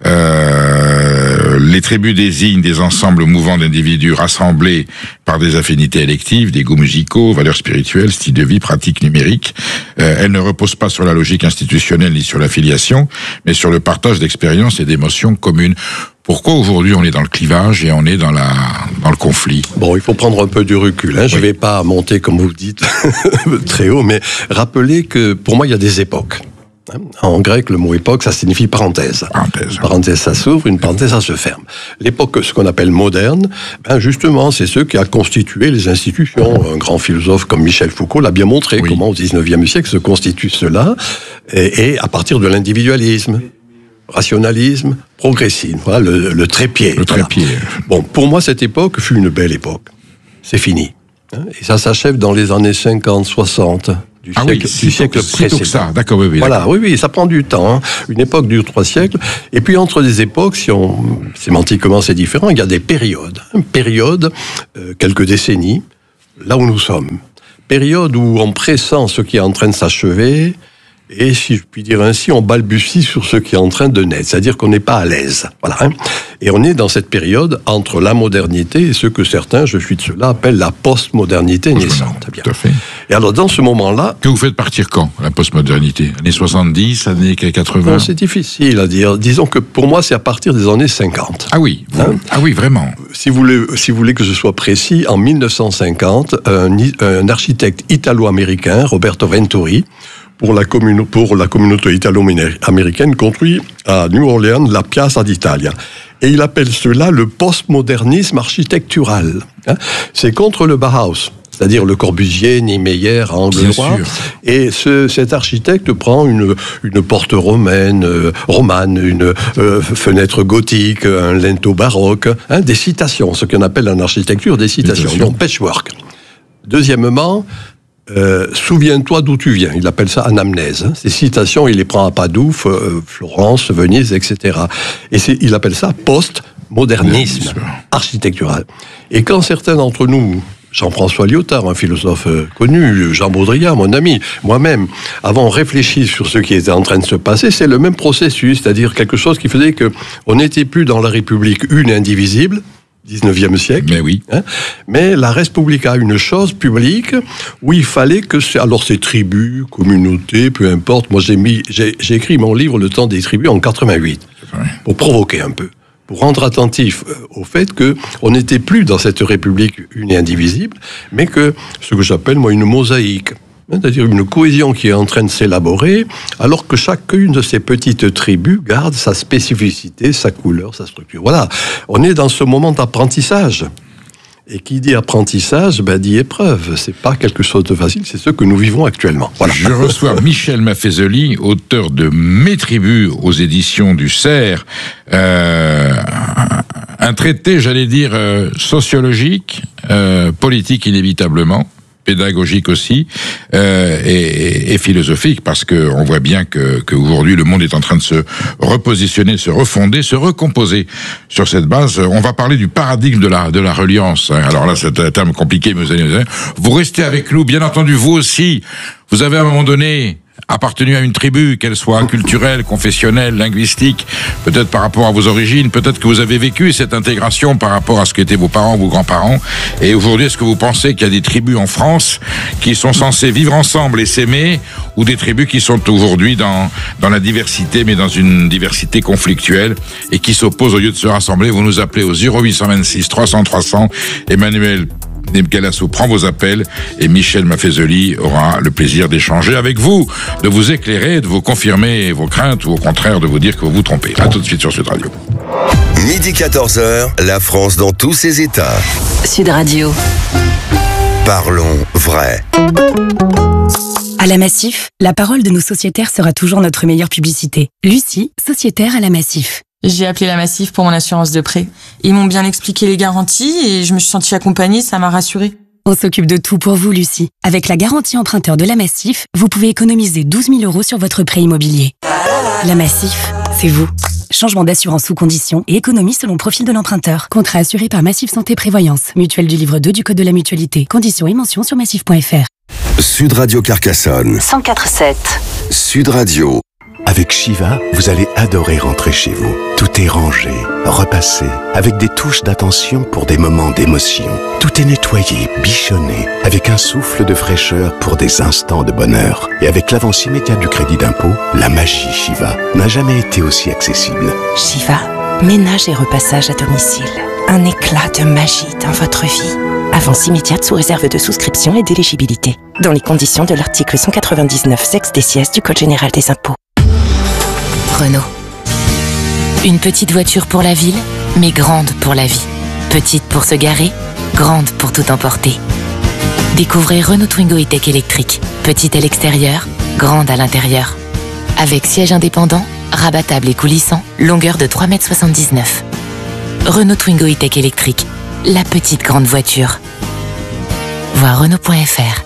Euh, les tribus désignent des ensembles mouvants d'individus rassemblés par des affinités électives, des goûts musicaux, valeurs spirituelles, style de vie, pratiques numériques. Euh, elles ne reposent pas sur la logique institutionnelle ni sur l'affiliation, mais sur le partage d'expériences et d'émotions communes. Pourquoi aujourd'hui on est dans le clivage et on est dans, la, dans le conflit? Bon, il faut prendre un peu du recul. Hein. Oui. Je ne vais pas monter, comme vous dites, très haut, mais rappelez que pour moi, il y a des époques. En grec, le mot époque, ça signifie parenthèse. Parenthèse. Une parenthèse, ça s'ouvre, une parenthèse, ça se ferme. L'époque, ce qu'on appelle moderne, ben justement, c'est ce qui a constitué les institutions. Un grand philosophe comme Michel Foucault l'a bien montré, oui. Comment au dix-neuvième siècle se constitue cela, et, et à partir de l'individualisme, rationalisme, progressisme. Voilà le, le trépied. Le trépied. Voilà. Bon, pour moi, cette époque fut une belle époque. C'est fini. Et ça s'achève dans les années cinquante, soixante. Du ah siècle, oui, du siècle précédent. Que ça, d'accord, oui, oui. Voilà, d'accord. oui, oui, ça prend du temps. Hein. Une époque dure trois siècles. Et puis entre les époques, si on sémantiquement c'est différent, il y a des périodes. Une période, euh, quelques décennies, là où nous sommes. Période où on pressent ce qui est en train de s'achever. Et si je puis dire ainsi, on balbutie sur ce qui est en train de naître, c'est-à-dire qu'on n'est pas à l'aise. Voilà. Hein. Et on est dans cette période entre la modernité et ce que certains, je suis de ceux-là, appellent la postmodernité naissante. Tout à fait. Et alors dans ce moment-là... Que vous faites partir quand, la postmodernité? Années soixante-dix, années quatre-vingts? Bon, c'est difficile à dire. Disons que pour moi, c'est à partir des années cinquante. Ah oui, vous... hein? Ah oui, vraiment. Si vous, voulez, si vous voulez que je sois précis, en mille neuf cent cinquante, un, un architecte italo-américain, Roberto Venturi, pour la, commun- pour la communauté italo-américaine, construit à New Orleans la Piazza d'Italia. Et il appelle cela le postmodernisme architectural. Hein. C'est contre le Bauhaus, c'est-à-dire le Corbusier, Niemeyer, angle droit. Et ce, cet architecte prend une, une porte romaine, euh, romane, une euh, fenêtre gothique, un linteau baroque, hein, des citations, ce qu'on appelle en architecture des citations, Citation. donc patchwork. Deuxièmement, Euh, souviens-toi d'où tu viens. Il appelle ça anamnèse. Hein. Ces citations, il les prend à Padoue, euh, Florence, Venise, et cetera. Et c'est, il appelle ça post-modernisme architectural. Et quand certains d'entre nous, Jean-François Lyotard, un philosophe euh, connu, Jean Baudrillard, mon ami, moi-même, avons réfléchi sur ce qui était en train de se passer, c'est le même processus, c'est-à-dire quelque chose qui faisait que on n'était plus dans la République une et indivisible, dix-neuvième siècle. Mais oui. Hein, mais la Respublica, une chose publique où il fallait que c'est, alors ces tribus, communautés, peu importe. Moi, j'ai mis, j'ai, j'ai écrit mon livre Le temps des tribus en quatre-vingt-huit pour provoquer un peu, pour rendre attentif au fait que on n'était plus dans cette République une et indivisible, mais que ce que j'appelle moi une mosaïque. C'est-à-dire une cohésion qui est en train de s'élaborer, alors que chacune de ces petites tribus garde sa spécificité, sa couleur, sa structure. Voilà, on est dans ce moment d'apprentissage. Et qui dit apprentissage, ben dit épreuve. C'est pas quelque chose de facile, c'est ce que nous vivons actuellement. Voilà. Je reçois Michel Maffezoli, auteur de Mes tribus aux éditions du Cerf. Euh, un traité, j'allais dire, euh, sociologique, euh, politique inévitablement, pédagogique aussi, euh, et, et philosophique, parce que on voit bien que, que aujourd'hui le monde est en train de se repositionner, se refonder, se recomposer sur cette base. On va parler du paradigme de la de la reliance. Alors là, c'est un terme compliqué, mais vous allez, vous restez avec nous, bien entendu, vous aussi. Vous avez à un moment donné appartenu à une tribu, qu'elle soit culturelle, confessionnelle, linguistique, peut-être par rapport à vos origines, peut-être que vous avez vécu cette intégration par rapport à ce qu'étaient vos parents, vos grands-parents, et aujourd'hui, est-ce que vous pensez qu'il y a des tribus en France qui sont censées vivre ensemble et s'aimer, ou des tribus qui sont aujourd'hui dans, dans la diversité, mais dans une diversité conflictuelle, et qui s'opposent au lieu de se rassembler? Vous nous appelez au zéro huit cent vingt-six trois cents trois cents, Emmanuel Galasso prend vos appels et Michel Maffezoli aura le plaisir d'échanger avec vous, de vous éclairer, de vous confirmer vos craintes ou au contraire de vous dire que vous vous trompez. A tout de suite sur Sud Radio. Midi quatorze heures, la France dans tous ses états. Sud Radio. Parlons vrai. À la Massif, la parole de nos sociétaires sera toujours notre meilleure publicité. Lucie, sociétaire à la Massif. J'ai appelé la Massif pour mon assurance de prêt. Ils m'ont bien expliqué les garanties et je me suis sentie accompagnée, ça m'a rassurée. On s'occupe de tout pour vous, Lucie. Avec la garantie emprunteur de la Massif, vous pouvez économiser douze mille euros sur votre prêt immobilier. La Massif, c'est vous. Changement d'assurance sous condition et économie selon profil de l'emprunteur. Contrat assuré par Massif Santé Prévoyance. Mutuelle du livre deux du Code de la Mutualité. Conditions et mentions sur massif point f r. Sud Radio Carcassonne. cent quatre virgule sept. Sud Radio. Avec Shiva, vous allez adorer rentrer chez vous. Tout est rangé, repassé, avec des touches d'attention pour des moments d'émotion. Tout est nettoyé, bichonné, avec un souffle de fraîcheur pour des instants de bonheur. Et avec l'avance immédiate du crédit d'impôt, la magie Shiva n'a jamais été aussi accessible. Shiva, Ménage et repassage à domicile. Un éclat de magie dans votre vie. Avance immédiate sous réserve de souscription et d'éligibilité. Dans les conditions de l'article cent quatre-vingt-dix-neuf sexe des sièges du Code général des impôts. Renault. Une petite voiture pour la ville, mais grande pour la vie. Petite pour se garer, grande pour tout emporter. Découvrez Renault Twingo E-Tech électrique. Petite à l'extérieur, grande à l'intérieur. Avec siège indépendant, rabattable et coulissant, longueur de trois mètres soixante-dix-neuf. Renault Twingo E-Tech électrique. La petite grande voiture. Voir Renault point F R.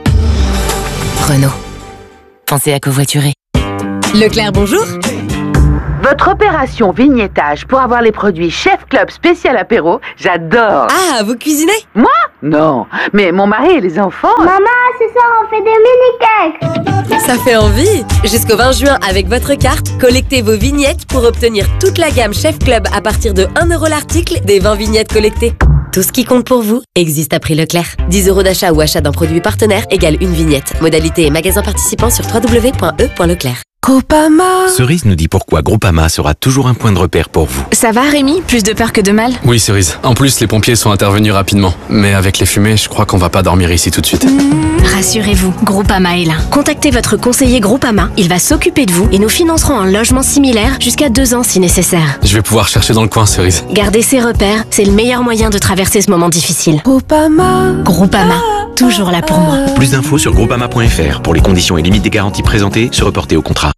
Renault. Pensez à covoiturer. Leclerc, bonjour. Votre opération vignettage pour avoir les produits Chef Club spécial apéro, j'adore. Ah, vous cuisinez? Moi? Non, mais mon mari et les enfants... Maman, ce soir on fait des mini-cakes. Ça fait envie. Jusqu'au vingt juin, avec votre carte, collectez vos vignettes pour obtenir toute la gamme Chef Club à partir de un euro l'article des vingt vignettes collectées. Tout ce qui compte pour vous existe à prix Leclerc. dix euros d'achat ou achat d'un produit partenaire égale une vignette. Modalité et magasin participant sur w w w point e point leclerc. Groupama. Cerise nous dit pourquoi Groupama sera toujours un point de repère pour vous. Ça va Rémi? Plus de peur que de mal? Oui Cerise. En plus les pompiers sont intervenus rapidement. Mais avec les fumées, je crois qu'on va pas dormir ici tout de suite. Mmh, rassurez-vous, Groupama est là. Contactez votre conseiller Groupama, il va s'occuper de vous et nous financerons un logement similaire jusqu'à deux ans si nécessaire. Je vais pouvoir chercher dans le coin Cerise. Garder ses repères, c'est le meilleur moyen de traverser ce moment difficile. Groupama. Groupama, toujours là pour moi. Plus d'infos sur groupama point F R. Pour les conditions et limites des garanties présentées, se reporter au contrat.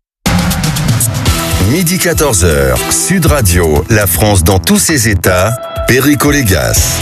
Midi quatorze heures, Sud Radio, la France dans tous ses états, Perico Légas.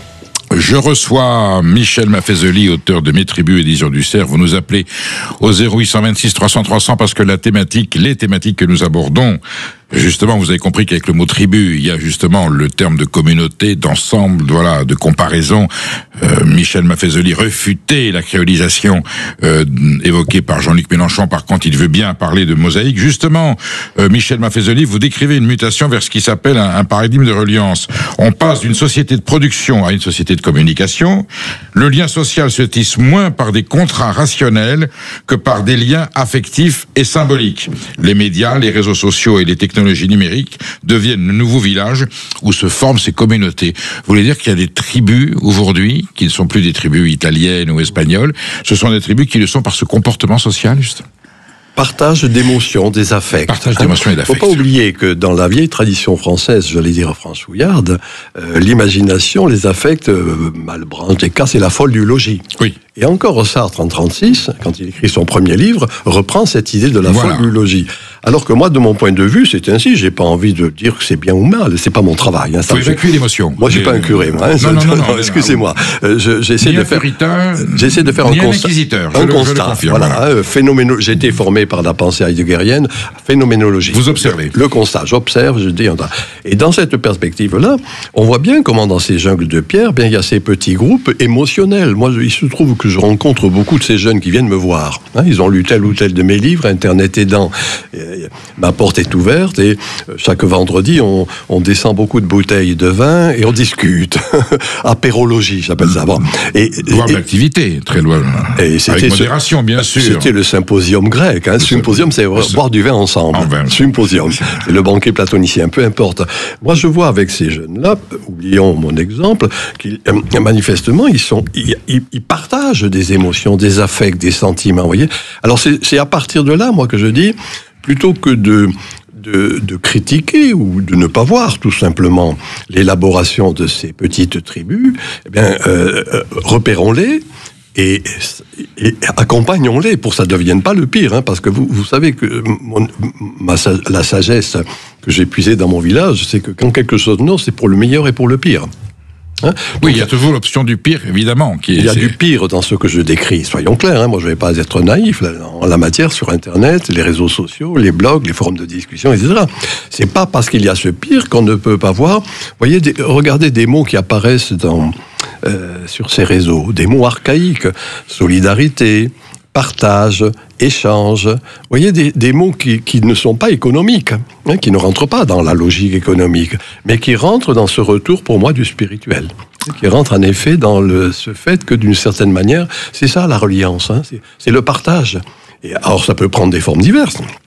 Je reçois Michel Maffezoli, auteur de Mes tribus, édition du Cerf. Vous nous appelez au zéro huit cent vingt-six trois cents trois cents parce que la thématique, les thématiques que nous abordons, justement, vous avez compris qu'avec le mot tribu, il y a justement le terme de communauté, d'ensemble, voilà, de comparaison. Euh, Michel Maffezoli refutait la créolisation euh, évoquée par Jean-Luc Mélenchon. Par contre, il veut bien parler de mosaïque. Justement, euh, Michel Maffezoli, vous décrivez une mutation vers ce qui s'appelle un, un paradigme de reliance. On passe d'une société de production à une société de communication. Le lien social se tisse moins par des contrats rationnels que par des liens affectifs et symboliques. Les médias, les réseaux sociaux et les technologies numériques deviennent le nouveau village où se forment ces communautés. Vous voulez dire qu'il y a des tribus aujourd'hui qui ne sont plus des tribus italiennes ou espagnoles, ce sont des tribus qui le sont par ce comportement social, juste. Partage d'émotions, des affects. Partage d'émotions et d'affects. Il ne faut pas oublier que dans la vieille tradition française, j'allais dire franchouillarde, euh, l'imagination, les affects, euh, Malebranche, Descartes, c'est la folle du logis. Oui. Et encore Sartre, en trente-six, quand il écrit son premier livre, reprend cette idée de la voilà. folle du logis. Alors que moi, de mon point de vue, c'est ainsi. J'ai pas envie de dire que c'est bien ou mal. C'est pas mon travail. Hein. Il faut évacuer l'émotion. Moi, je suis pas un curé. Moi, hein. non, non, non, non, non, excusez-moi. Euh, je, j'essaie ni de un faire. Puritain, j'essaie de faire ni un, un consta- inquisiteur. un je le, constat. Je le confirme, voilà. voilà. Euh, phénoméno- J'ai été formé par la pensée heideggerienne. Phénoménologie. Vous observez. Le, le constat. J'observe. Je dis. Et dans cette perspective-là, on voit bien comment dans ces jungles de pierre, bien il y a ces petits groupes émotionnels. Moi, il se trouve que je rencontre beaucoup de ces jeunes qui viennent me voir. Hein, ils ont lu tel ou tel de mes livres, Internet aidant. Euh, ma porte est ouverte et euh, chaque vendredi, on, on descend beaucoup de bouteilles de vin et on discute. Apérologie, j'appelle ça. Bon. Et, Voir l'activité, très loin. Et avec modération, ce, bien sûr. C'était le symposium grec. Hein. Symposium, c'est ce... boire du vin ensemble. En vin. Symposium. C'est le banquet platonicien, peu importe. Moi, je vois avec ces jeunes-là, oublions mon exemple, qu'ils, euh, manifestement, ils, sont, ils, ils partagent des émotions, des affects, des sentiments, vous voyez. Alors, c'est, c'est à partir de là, moi, que je dis, plutôt que de, de, de critiquer ou de ne pas voir, tout simplement, l'élaboration de ces petites tribus, eh bien, euh, euh, repérons-les, Et, et accompagnons-les pour que ça ne devienne pas le pire, hein, parce que vous, vous savez que mon, ma, la sagesse que j'ai puisée dans mon village, c'est que quand quelque chose non, c'est pour le meilleur et pour le pire. Hein? Oui, donc, il y a toujours l'option du pire, évidemment. Qui est, il y a c'est... du pire dans ce que je décris, soyons clairs. Hein, moi, je ne vais pas être naïf là, en la matière sur Internet, les réseaux sociaux, les blogs, les forums de discussion, et cetera. C'est pas parce qu'il y a ce pire qu'on ne peut pas voir. Vous voyez, des, regardez des mots qui apparaissent dans, euh, sur ces réseaux, des mots archaïques, solidarité, partage, échange. Vous voyez, des, des mots qui, qui ne sont pas économiques, hein, qui ne rentrent pas dans la logique économique, mais qui rentrent dans ce retour, pour moi, du spirituel. Qui rentrent en effet dans le, ce fait que, d'une certaine manière, c'est ça la reliance, hein, c'est, c'est le partage. Et alors, ça peut prendre des formes diverses.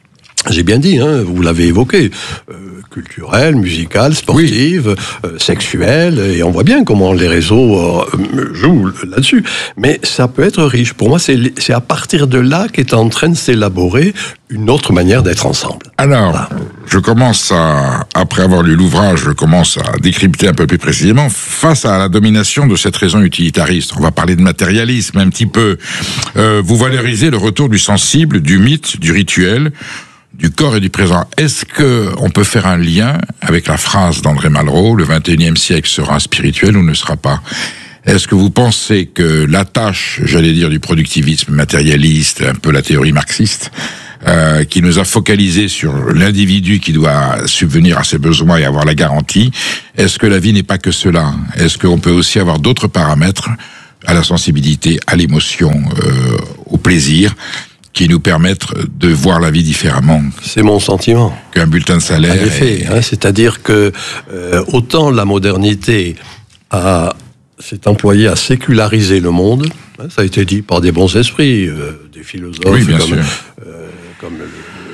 j'ai bien dit, hein, vous l'avez évoqué, euh, culturelle, musicale, sportive, oui. euh, sexuelle, et on voit bien comment les réseaux euh, jouent là-dessus. Mais ça peut être riche. Pour moi, c'est, c'est à partir de là qu'est en train de s'élaborer une autre manière d'être ensemble. Alors, voilà. je commence à, après avoir lu l'ouvrage, je commence à décrypter un peu plus précisément, face à la domination de cette raison utilitariste. On va parler de matérialisme un petit peu. Euh, vous valorisez le retour du sensible, du mythe, du rituel, du corps et du présent. Est-ce que on peut faire un lien avec la phrase d'André Malraux, le vingt et unième siècle sera spirituel ou ne sera pas? Est-ce que vous pensez que la tâche, j'allais dire, du productivisme matérialiste, un peu la théorie marxiste, euh, qui nous a focalisé sur l'individu qui doit subvenir à ses besoins et avoir la garantie, est-ce que la vie n'est pas que cela? Est-ce qu'on peut aussi avoir d'autres paramètres à la sensibilité, à l'émotion, euh, au plaisir, qui nous permettent de voir la vie différemment? C'est mon sentiment. Qu'un bulletin de salaire. En effet, et... hein, c'est-à-dire que euh, autant la modernité a, s'est employée à séculariser le monde, hein, ça a été dit par des bons esprits, euh, des philosophes oui, bien comme, sûr. Euh, comme le,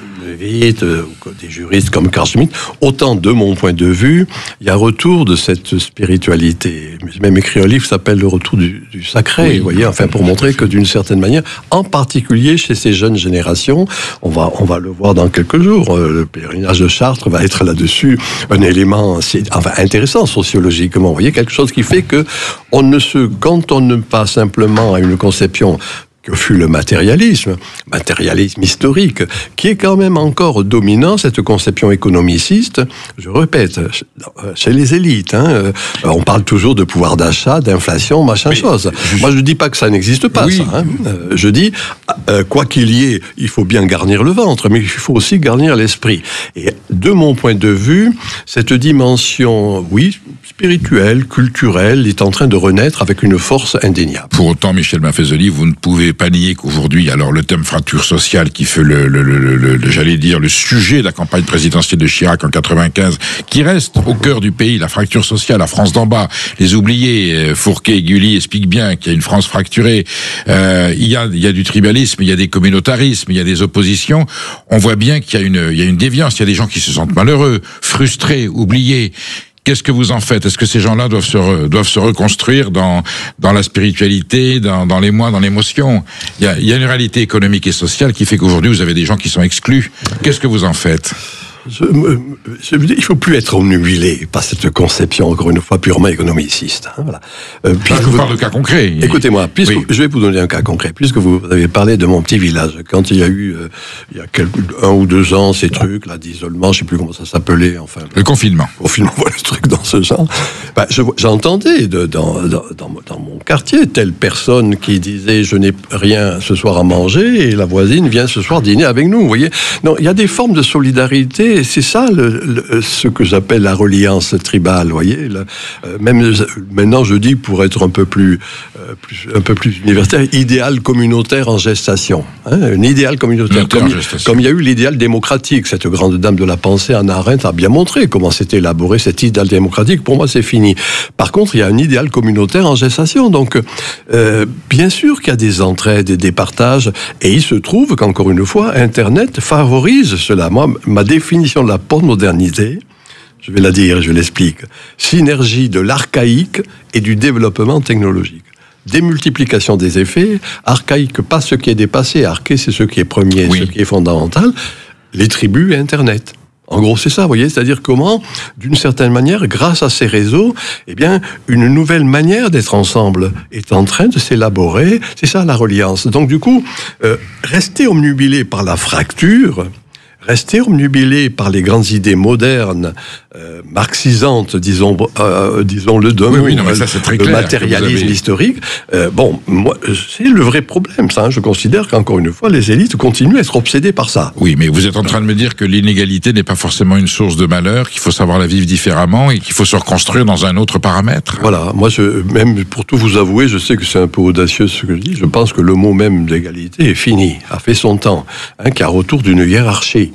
Witt, euh, des juristes comme Carl Schmitt, autant de mon point de vue, il y a retour de cette spiritualité. J'ai même écrit un livre qui s'appelle Le retour du, du sacré, oui, vous voyez, enfin pour montrer que d'une certaine manière, en particulier chez ces jeunes générations, on va, on va le voir dans quelques jours, euh, le pèlerinage de Chartres va être là-dessus un élément enfin, intéressant sociologiquement, vous voyez, quelque chose qui fait que on ne se cantonne pas simplement à une conception que fut le matérialisme, matérialisme historique, qui est quand même encore dominant, cette conception économiciste, je répète, chez les élites. Hein, on parle toujours de pouvoir d'achat, d'inflation, machin Mais, chose. Je... Moi, je ne dis pas que ça n'existe pas, oui. ça. Hein. Je dis, quoi qu'il y ait, il faut bien garnir le ventre, mais il faut aussi garnir l'esprit. Et de mon point de vue, cette dimension, oui, spirituelle, culturelle, est en train de renaître avec une force indéniable. Pour autant, Michel Maffezoli, vous ne pouvez pas nier qu'aujourd'hui, alors le thème fracture sociale qui fait le, le, le, le, le j'allais dire, le sujet de la campagne présidentielle de Chirac en quatre-vingt-quinze, qui reste au cœur du pays, la fracture sociale, la France d'en bas, les oubliés, Fourquet, Gulli expliquent bien qu'il y a une France fracturée, euh, il y a, il y a du tribalisme, il y a des communautarismes, il y a des oppositions, on voit bien qu'il y a une, il y a une déviance, il y a des gens qui se sentent malheureux, frustrés, oubliés. Qu'est-ce que vous en faites? Est-ce que ces gens-là doivent se re, doivent se reconstruire dans dans la spiritualité, dans dans l'émoi, dans l'émotion? Il y a il y a une réalité économique et sociale qui fait qu'aujourd'hui vous avez des gens qui sont exclus. Qu'est-ce que vous en faites? Je, je, il ne faut plus être omnubilé par cette conception, encore une fois, purement économiciste. Hein, voilà. euh, je vous, vous parle de cas concrets. Écoutez-moi, puisque, oui. je vais vous donner un cas concret. Puisque vous avez parlé de mon petit village, quand il y a eu, euh, il y a quelques, un ou deux ans, ces trucs là d'isolement, je ne sais plus comment ça s'appelait, enfin. Le confinement. Le confinement, voilà, ce truc dans ce genre. Ben, je, j'entendais de, dans, dans, dans, dans mon quartier telle personne qui disait je n'ai rien ce soir à manger et la voisine vient ce soir dîner avec nous. Vous voyez, non, il y a des formes de solidarité. Et c'est ça le, le, ce que j'appelle la reliance tribale, vous voyez. Le, euh, même maintenant, je dis pour être un peu plus, euh, plus un peu plus universitaire, idéal communautaire en gestation. Hein, un idéal communautaire, comme, comme il y a eu l'idéal démocratique. Cette grande dame de la pensée, Hannah Arendt, a bien montré comment s'était élaboré cet idéal démocratique. Pour moi, c'est fini. Par contre, il y a un idéal communautaire en gestation. Donc, euh, bien sûr qu'il y a des entraides et des partages, et il se trouve qu'encore une fois, Internet favorise cela. Moi, ma définition de la postmodernité, je vais la dire, je l'explique. Synergie de l'archaïque et du développement technologique. Démultiplication des effets, archaïque, pas ce qui est dépassé, arché, c'est ce qui est premier, oui. ce qui est fondamental, les tribus et Internet. En gros, c'est ça, vous voyez, c'est-à-dire comment, d'une certaine manière, grâce à ces réseaux, eh bien, une nouvelle manière d'être ensemble est en train de s'élaborer. C'est ça, la reliance. Donc, du coup, euh, rester omnubilé par la fracture, rester omnubilé par les grandes idées modernes, euh, marxisantes, disons, euh, disons-le d'un oui, mot, oui, non, mais ça, c'est très le clair, matérialisme avez... historique. Euh, bon, moi, c'est le vrai problème, ça. Hein. Je considère qu'encore une fois, les élites continuent à être obsédées par ça. Oui, mais vous êtes en train de me dire que l'inégalité n'est pas forcément une source de malheur, qu'il faut savoir la vivre différemment et qu'il faut se reconstruire dans un autre paramètre. Voilà. Moi, je, même pour tout vous avouer, je sais que c'est un peu audacieux ce que je dis. Je pense que le mot même d'égalité est fini, a fait son temps, hein, qu'il y a retour d'une hiérarchie.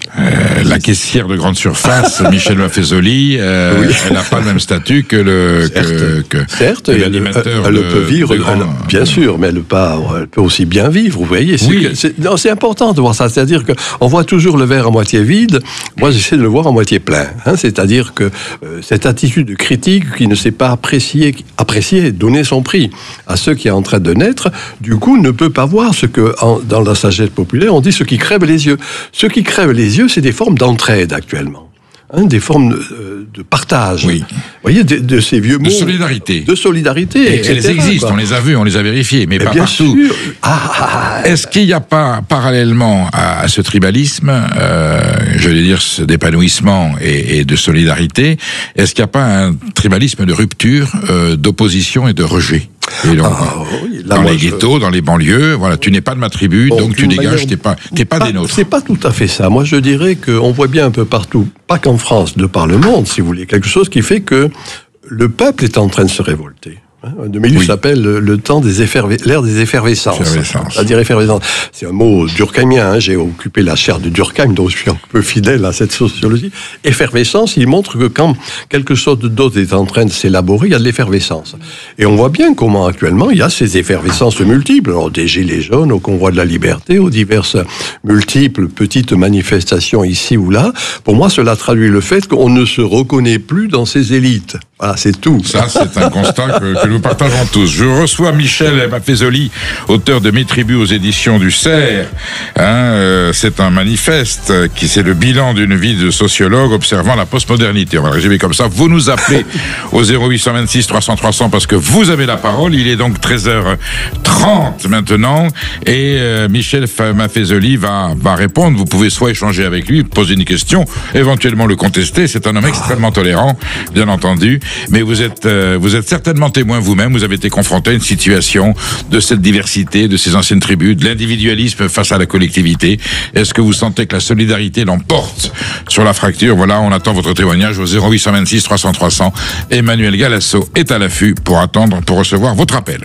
Euh, la caissière de grande surface, Michel Maffezoli, euh, oui. elle n'a pas le même statut que le certes, que, que, certes, que l'animateur. Elle, elle de, peut vivre, de grand... elle, bien sûr, mais elle, pas, elle peut aussi bien vivre. Vous voyez, c'est, oui. que, c'est, non, c'est important de voir ça. C'est-à-dire que on voit toujours le verre à moitié vide. Moi, j'essaie de le voir à moitié plein. Hein, c'est-à-dire que euh, cette attitude critique qui ne sait pas apprécier, apprécier, donner son prix à ceux qui est en train de naître, du coup, ne peut pas voir ce que, en, dans la sagesse populaire, on dit ce qui crève les yeux. Ce qui crève les yeux, c'est des formes d'entraide actuellement. Hein, des formes de, de partage. Oui. Vous voyez, de, de ces vieux mots. De solidarité. De solidarité, et et cetera. Elles existent, on les a vues, on les a vérifiées, mais, mais pas bien partout. Sûr. Ah, Est-ce qu'il n'y a pas, parallèlement à, à ce tribalisme, euh, je vais dire, d'épanouissement et, et de solidarité, est-ce qu'il n'y a pas un tribalisme de rupture, euh, d'opposition et de rejet? Et donc, ah, oui, là, dans les je... ghettos, dans les banlieues, voilà, tu n'es pas de ma tribu, bon, donc tu dégages, manière... t'es pas, t'es pas, pas des nôtres. C'est pas tout à fait ça. Moi, je dirais qu'on voit bien un peu partout, pas qu'en France, de par le monde, si vous voulez, quelque chose qui fait que le peuple est en train de se révolter. Un demi-livre oui. s'appelle le temps des efferv... l'ère des effervescences. Effervescence. C'est-à-dire effervescence. C'est un mot durkheimien. Hein. J'ai occupé la chaire de Durkheim, donc je suis un peu fidèle à cette sociologie. Effervescence, il montre que quand quelque chose d'autre est en train de s'élaborer, il y a de l'effervescence. Et on voit bien comment actuellement il y a ces effervescences multiples. Alors, des gilets jaunes au convoi de la liberté, aux diverses multiples petites manifestations ici ou là. Pour moi, cela traduit le fait qu'on ne se reconnaît plus dans ces élites. Voilà, c'est tout. Ça, c'est un constat que, que nous partageons tous. Je reçois Michel Maffezoli, auteur de Mes tribus aux éditions du Cerf. Hein, euh, c'est un manifeste qui c'est le bilan d'une vie de sociologue observant la postmodernité. On va le résumer comme ça. Vous nous appelez au zéro huit cent vingt-six trois cents trois cents parce que vous avez la parole. Il est donc treize heures trente maintenant et euh, Michel Maffezoli va, va répondre. Vous pouvez soit échanger avec lui, poser une question, éventuellement le contester. C'est un homme extrêmement tolérant, bien entendu. Mais vous êtes, euh, vous êtes certainement témoin vous-même, vous avez été confronté à une situation de cette diversité, de ces anciennes tribus, de l'individualisme face à la collectivité. Est-ce que vous sentez que la solidarité l'emporte sur la fracture? Voilà, on attend votre témoignage au zéro huit cent vingt-six trois cents trois cents. Emmanuel Galasso est à l'affût pour attendre, pour recevoir votre appel.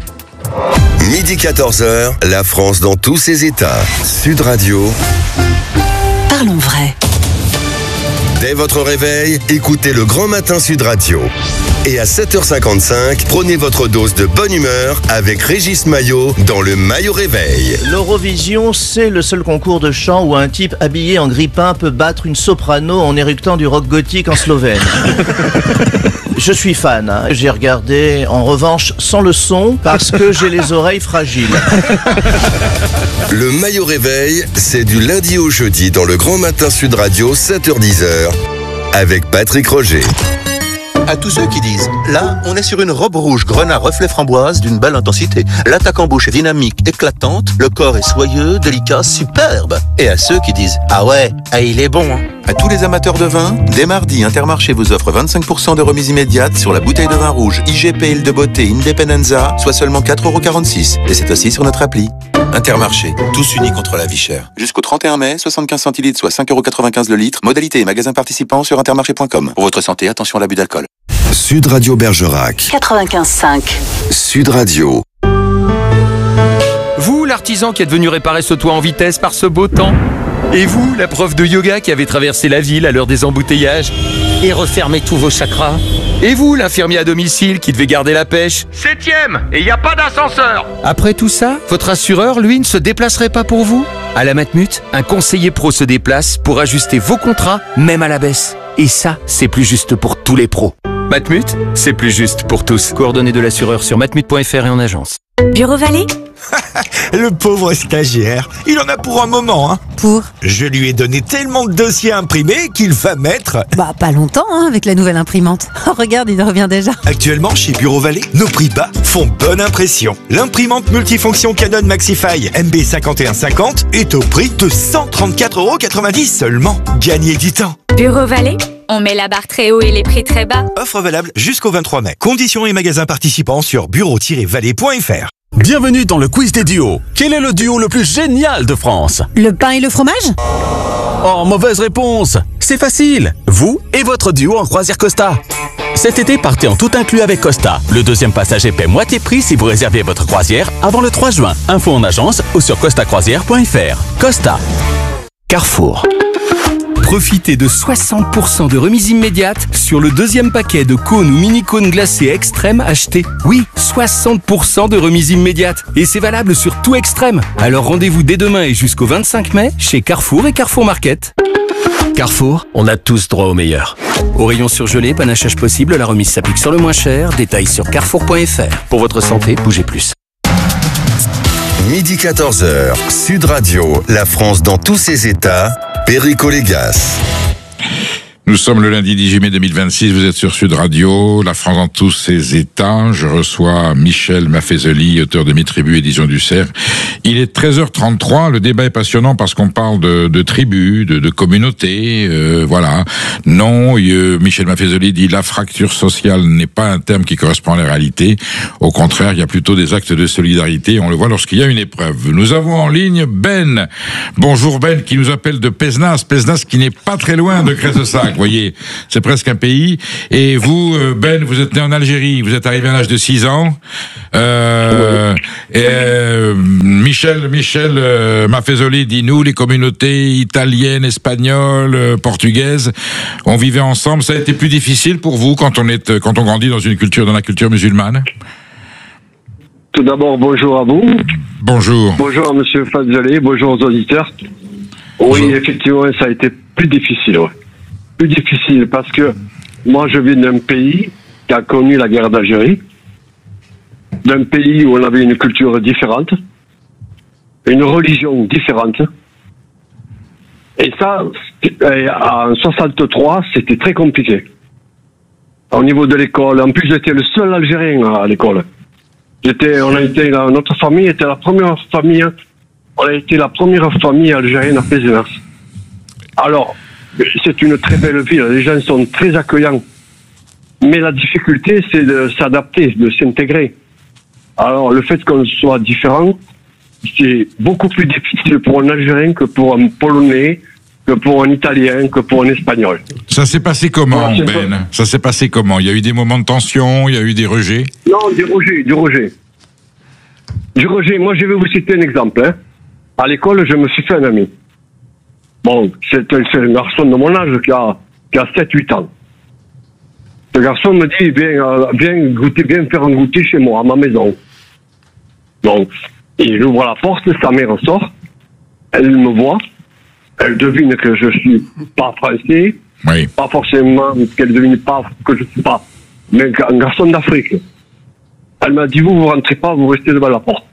Midi quatorze heures, la France dans tous ses états. Sud Radio. Parlons vrai. Dès votre réveil, écoutez le Grand Matin Sud Radio. Et à sept heures cinquante-cinq, prenez votre dose de bonne humeur avec Régis Maillot dans le Maillot Réveil. L'Eurovision, c'est le seul concours de chant où un type habillé en grippin peut battre une soprano en éructant du rock gothique en slovène. Je suis fan, hein. J'ai regardé en revanche sans le son parce que j'ai les oreilles fragiles. Le Maillot Réveil, c'est du lundi au jeudi dans le Grand Matin Sud Radio, sept heures dix avec Patrick Roger. À tous ceux qui disent, là, on est sur une robe rouge grenat reflet framboise d'une belle intensité. L'attaque en bouche est dynamique, éclatante, le corps est soyeux, délicat, superbe. Et à ceux qui disent, ah ouais, ah, il est bon, hein. À tous les amateurs de vin, dès mardi, Intermarché vous offre vingt-cinq pour cent de remise immédiate sur la bouteille de vin rouge I G P Île de Beauté Independenza, soit seulement quatre euros quarante-six. Et c'est aussi sur notre appli. Intermarché, tous unis contre la vie chère. Jusqu'au trente et un mai, soixante-quinze centilitres, soit cinq euros quatre-vingt-quinze le litre. Modalité et magasins participants sur intermarché point com. Pour votre santé, attention à l'abus d'alcool. Sud Radio Bergerac. quatre-vingt-quinze cinq. Sud Radio. Vous, l'artisan qui est venu réparer ce toit en vitesse par ce beau temps. Et vous, la prof de yoga qui avait traversé la ville à l'heure des embouteillages et refermé tous vos chakras. Et vous, l'infirmier à domicile qui devait garder la pêche. Septième, et il n'y a pas d'ascenseur. Après tout ça, votre assureur, lui, ne se déplacerait pas pour vous? À la Matmut, un conseiller pro se déplace pour ajuster vos contrats, même à la baisse. Et ça, c'est plus juste pour tous les pros. Matmut, c'est plus juste pour tous. Coordonnées de l'assureur sur matmut point f r et en agence. Bureau Vallée. Le pauvre stagiaire, il en a pour un moment, hein. Pour Je lui ai donné tellement de dossiers imprimés qu'il va mettre... Bah, pas longtemps, hein, avec la nouvelle imprimante. Oh, regarde, il revient déjà. Actuellement, chez Bureau Vallée, nos prix bas font bonne impression. L'imprimante multifonction Canon Maxify M B cinquante et un cinquante est au prix de cent trente-quatre euros quatre-vingt-dix seulement. Gagnez du temps. Bureau Vallée, on met la barre très haut et les prix très bas. Offre valable jusqu'au vingt-trois mai. Conditions et magasins participants sur bureau tiret vallée point f r. Bienvenue dans le quiz des duos. Quel est le duo le plus génial de France? Le pain et le fromage? Oh, mauvaise réponse. C'est facile. Vous et votre duo en croisière Costa. Cet été, partez en tout inclus avec Costa. Le deuxième passager paie moitié prix si vous réservez votre croisière avant le trois juin. Info en agence ou sur costa croisière point f r. Costa. Carrefour. Profitez de soixante pour cent de remise immédiate sur le deuxième paquet de cônes ou mini-cônes glacés Extrême achetés. Oui, soixante pour cent de remise immédiate. Et c'est valable sur tout Extrême. Alors rendez-vous dès demain et jusqu'au vingt-cinq mai chez Carrefour et Carrefour Market. Carrefour, on a tous droit au meilleur. Au rayon surgelé, panachage possible, la remise s'applique sur le moins cher. Détails sur carrefour point f r. Pour votre santé, bougez plus. Midi quatorze heures, Sud Radio, la France dans tous ses états, Perico Légas. Nous sommes le lundi dix-huit mai deux mille vingt-six, vous êtes sur Sud Radio, la France dans tous ses états. Je reçois Michel Maffezoli, auteur de Mes tribus, édition du Cerf. Il est treize heures trente-trois, le débat est passionnant parce qu'on parle de, de tribus, de, de communautés, euh, voilà. Non, euh, Michel Maffezoli dit la fracture sociale n'est pas un terme qui correspond à la réalité. Au contraire, il y a plutôt des actes de solidarité, on le voit lorsqu'il y a une épreuve. Nous avons en ligne Ben. Bonjour Ben, qui nous appelle de Pézenas, Pézenas qui n'est pas très loin de Cressesac. Vous voyez, c'est presque un pays. Et vous, Ben, vous êtes né en Algérie. Vous êtes arrivé à l'âge de six ans. Euh, et euh, Michel, Michel euh, Maffezoli dit nous, les communautés italiennes, espagnoles, euh, portugaises, on vivait ensemble. Ça a été plus difficile pour vous quand on est, quand on grandit dans une culture, dans la culture musulmane? Tout d'abord, bonjour à vous. Bonjour. Bonjour à Monsieur Maffezoli. Bonjour aux auditeurs. Oui, bonjour. Effectivement, ça a été plus difficile. Ouais. Plus difficile parce que moi je viens d'un pays qui a connu la guerre d'Algérie, d'un pays où on avait une culture différente, une religion différente, et ça en soixante-trois c'était très compliqué au niveau de l'école. En plus j'étais le seul Algérien à l'école. J'étais, on a été, notre famille était la première famille, on a été la première famille algérienne à Pézenas. Alors c'est une très belle ville, les gens sont très accueillants. Mais la difficulté, c'est de s'adapter, de s'intégrer. Alors, le fait qu'on soit différent, c'est beaucoup plus difficile pour un Algérien que pour un Polonais, que pour un Italien, que pour un Espagnol. Ça s'est passé comment, voilà, Ben pas... Ça s'est passé comment? Il y a eu des moments de tension, il y a eu des rejets? Non, du rejet, du rejet. Du rejet, moi je vais vous citer un exemple. Hein. À l'école, je me suis fait un ami. Bon, c'est un, c'est un garçon de mon âge qui a, qui a sept huit ans. Ce garçon me dit, viens, euh, viens goûter, viens faire un goûter chez moi, à ma maison. Donc, il ouvre la porte, sa mère sort, elle me voit, elle devine que je suis pas français, oui. Pas forcément qu'elle devine pas que je suis pas, mais un garçon d'Afrique. Elle m'a dit, vous, vous rentrez pas, vous restez devant la porte.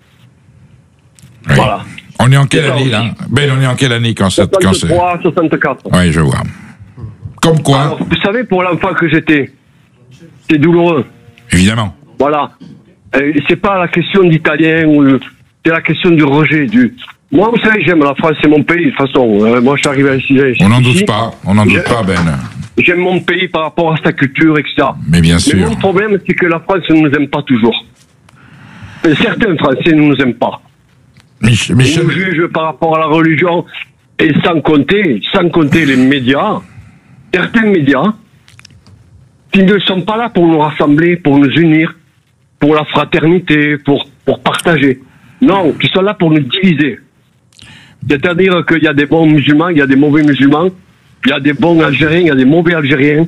Oui. Voilà. On est en quelle année, là? Ben, on est en quelle année quand c'est... soixante-trois, soixante-quatre. Oui, je vois. Comme quoi? Alors, vous savez, pour l'enfant que j'étais, c'est douloureux. Évidemment. Voilà. Euh, c'est pas la question d'italien, ou c'est la question du rejet. Du... Moi, vous savez, j'aime la France, c'est mon pays, de toute façon. Euh, moi, je suis arrivé à six ans. On n'en doute pas, on n'en doute pas, Ben. J'aime mon pays par rapport à sa culture, et cetera. Mais bien sûr. Mais mon problème, c'est que la France ne nous aime pas toujours. Et certains Français ne nous aiment pas. Mich- Michel... Ils nous jugent par rapport à la religion, et sans compter, sans compter les médias, certains médias, qui ne sont pas là pour nous rassembler, pour nous unir, pour la fraternité, pour, pour partager. Non, qui sont là pour nous diviser. C'est-à-dire qu'il y a des bons musulmans, il y a des mauvais musulmans, il y a des bons Algériens, il y a des mauvais Algériens.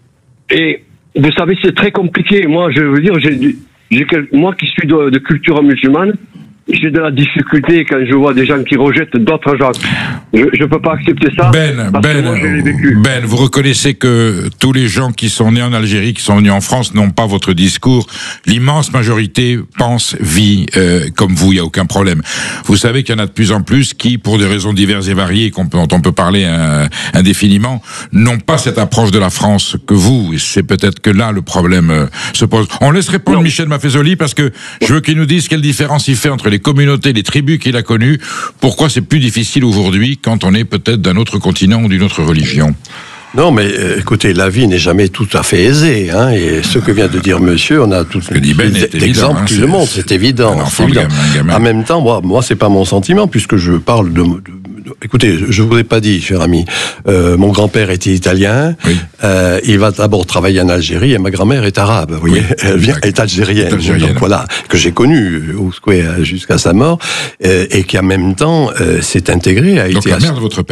Et vous savez, c'est très compliqué. Moi, je veux dire, j'ai, j'ai, moi qui suis de, de culture musulmane, j'ai de la difficulté quand je vois des gens qui rejettent d'autres gens. Je ne peux pas accepter ça. Ben, parce Ben, que moi, je l'ai vécu. Ben, vous reconnaissez que tous les gens qui sont nés en Algérie, qui sont venus en France, n'ont pas votre discours. L'immense majorité pense, vit euh, comme vous, il n'y a aucun problème. Vous savez qu'il y en a de plus en plus qui, pour des raisons diverses et variées, qu'on peut, dont on peut parler euh, indéfiniment, n'ont pas cette approche de la France que vous. Et c'est peut-être que là, le problème euh, se pose. On laisse répondre non. Michel Maffezoli, parce que je veux qu'il nous dise quelle différence il fait entre les communautés, les tribus qu'il a connues, pourquoi c'est plus difficile aujourd'hui quand on est peut-être d'un autre continent ou d'une autre religion. Non, mais euh, écoutez, la vie n'est jamais tout à fait aisée, hein, et ce que vient de dire monsieur, on a tout d'exemples hein, qui le montrent, c'est évident. C'est évident. Gamin, gamin. En même temps, moi, moi c'est pas mon sentiment, puisque je parle de... de, de écoutez, je vous ai pas dit, cher ami, euh, mon grand-père était italien, oui. euh, il va d'abord travailler en Algérie, et ma grand-mère est arabe, vous voyez, oui, elle vient, est algérienne, algérienne. Donc voilà, que j'ai connue jusqu'à sa mort, euh, et qui en même temps euh, s'est intégrée, a donc été... la mère de votre père.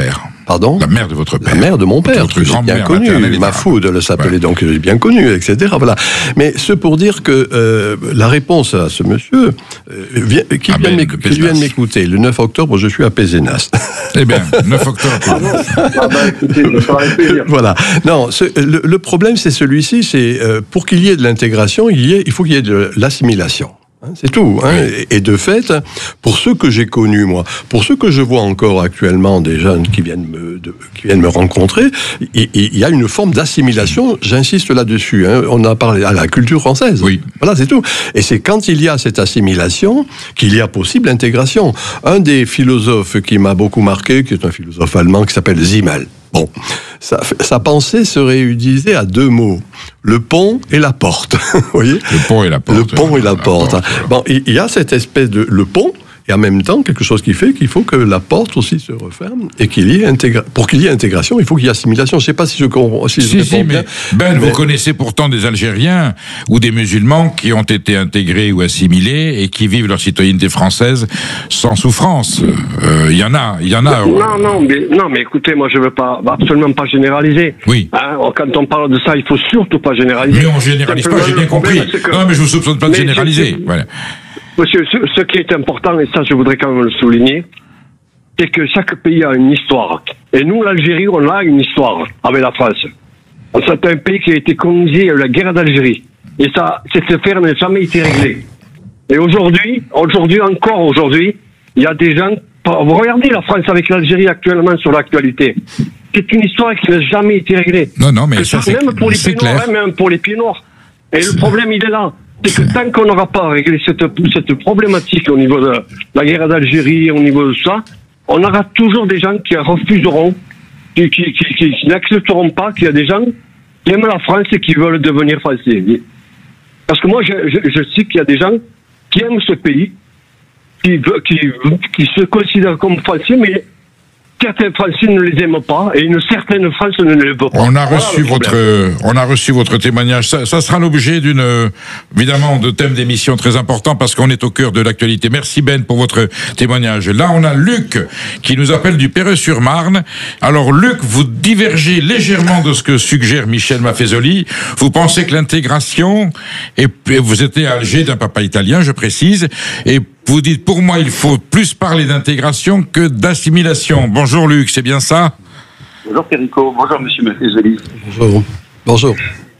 Pardon ? La mère de votre père. La mère de mon père, votre que j'ai bien connu. Mahfoud, elle s'appelait, ouais. Donc j'ai bien connu, et cetera. Voilà. Mais ce pour dire que euh, la réponse à ce monsieur, euh, vient, qui, ah vient ben, qui vient de m'écouter, le neuf octobre, je suis à Pézenas. Eh bien, neuf octobre. Ah bon ah bah, écoutez, ça va plaisir. Voilà. Non, ce, le, le problème, c'est celui-ci, c'est euh, pour qu'il y ait de l'intégration, il, y ait, il faut qu'il y ait de l'assimilation. C'est tout. Hein. Oui. Et de fait, pour ceux que j'ai connus, moi, pour ceux que je vois encore actuellement, des jeunes qui viennent me, de, qui viennent me rencontrer, il, il y a une forme d'assimilation, j'insiste là-dessus. Hein. On a parlé à la culture française. Oui. Voilà, c'est tout. Et c'est quand il y a cette assimilation qu'il y a possible l'intégration. Un des philosophes qui m'a beaucoup marqué, qui est un philosophe allemand, qui s'appelle Simmel. Bon, sa, sa pensée se réduisait à deux mots, le pont et la porte. Vous voyez ? Le pont et la porte. Le pont et la, la porte. porte. Bon, il y a cette espèce de le pont. Et en même temps, quelque chose qui fait qu'il faut que la porte aussi se referme et qu'il y ait intégra... pour qu'il y ait intégration, il faut qu'il y ait assimilation. Je ne sais pas si je comprends. Si, si, je si, bien, mais Ben, mais... vous connaissez pourtant des Algériens ou des musulmans qui ont été intégrés ou assimilés et qui vivent leur citoyenneté française sans souffrance. Il euh, y en a, il y en a. Non, non, mais non, mais écoutez, moi je ne veux pas, absolument pas généraliser. Oui. Hein, quand on parle de ça, il faut surtout pas généraliser. Mais on généralise pas, j'ai bien compris. Que... Non, mais je vous soupçonne pas de généraliser. Voilà. Monsieur, ce, ce qui est important, et ça je voudrais quand même le souligner, c'est que chaque pays a une histoire. Et nous, l'Algérie, on a une histoire avec la France. C'est un pays qui a été colonisé à la guerre d'Algérie. Et ça, cette affaire n'a jamais été réglée. Et aujourd'hui, aujourd'hui encore aujourd'hui, il y a des gens... Vous regardez la France avec l'Algérie actuellement sur l'actualité. C'est une histoire qui n'a jamais été réglée. Non, non, mais ça, c'est même pour les pieds noirs, hein, même pour les pieds noirs. Et le problème, il est là. C'est que tant qu'on n'aura pas réglé cette, cette problématique au niveau de la guerre d'Algérie, au niveau de ça, on aura toujours des gens qui refuseront, qui, qui, qui, qui, qui n'accepteront pas qu'il y a des gens qui aiment la France et qui veulent devenir français. Parce que moi, je, je, je sais qu'il y a des gens qui aiment ce pays, qui, qui, qui se considèrent comme français, mais certains Français ne les aiment pas et une certaine France ne les veut pas. On a reçu voilà votre, on a reçu votre témoignage. Ça, ça sera l'objet d'une, évidemment, de thèmes d'émission très important parce qu'on est au cœur de l'actualité. Merci Ben pour votre témoignage. Là, on a Luc qui nous appelle du Perreux-sur-Marne. Alors Luc, vous divergez légèrement de ce que suggère Michel Maffezoli. Vous pensez que l'intégration, et vous étiez à Alger d'un papa italien, je précise, et vous dites, pour moi, il faut plus parler d'intégration que d'assimilation. Bonjour Luc, c'est bien ça ? Bonjour Perico, bonjour Monsieur Maffezoli. Bonjour. Bonjour.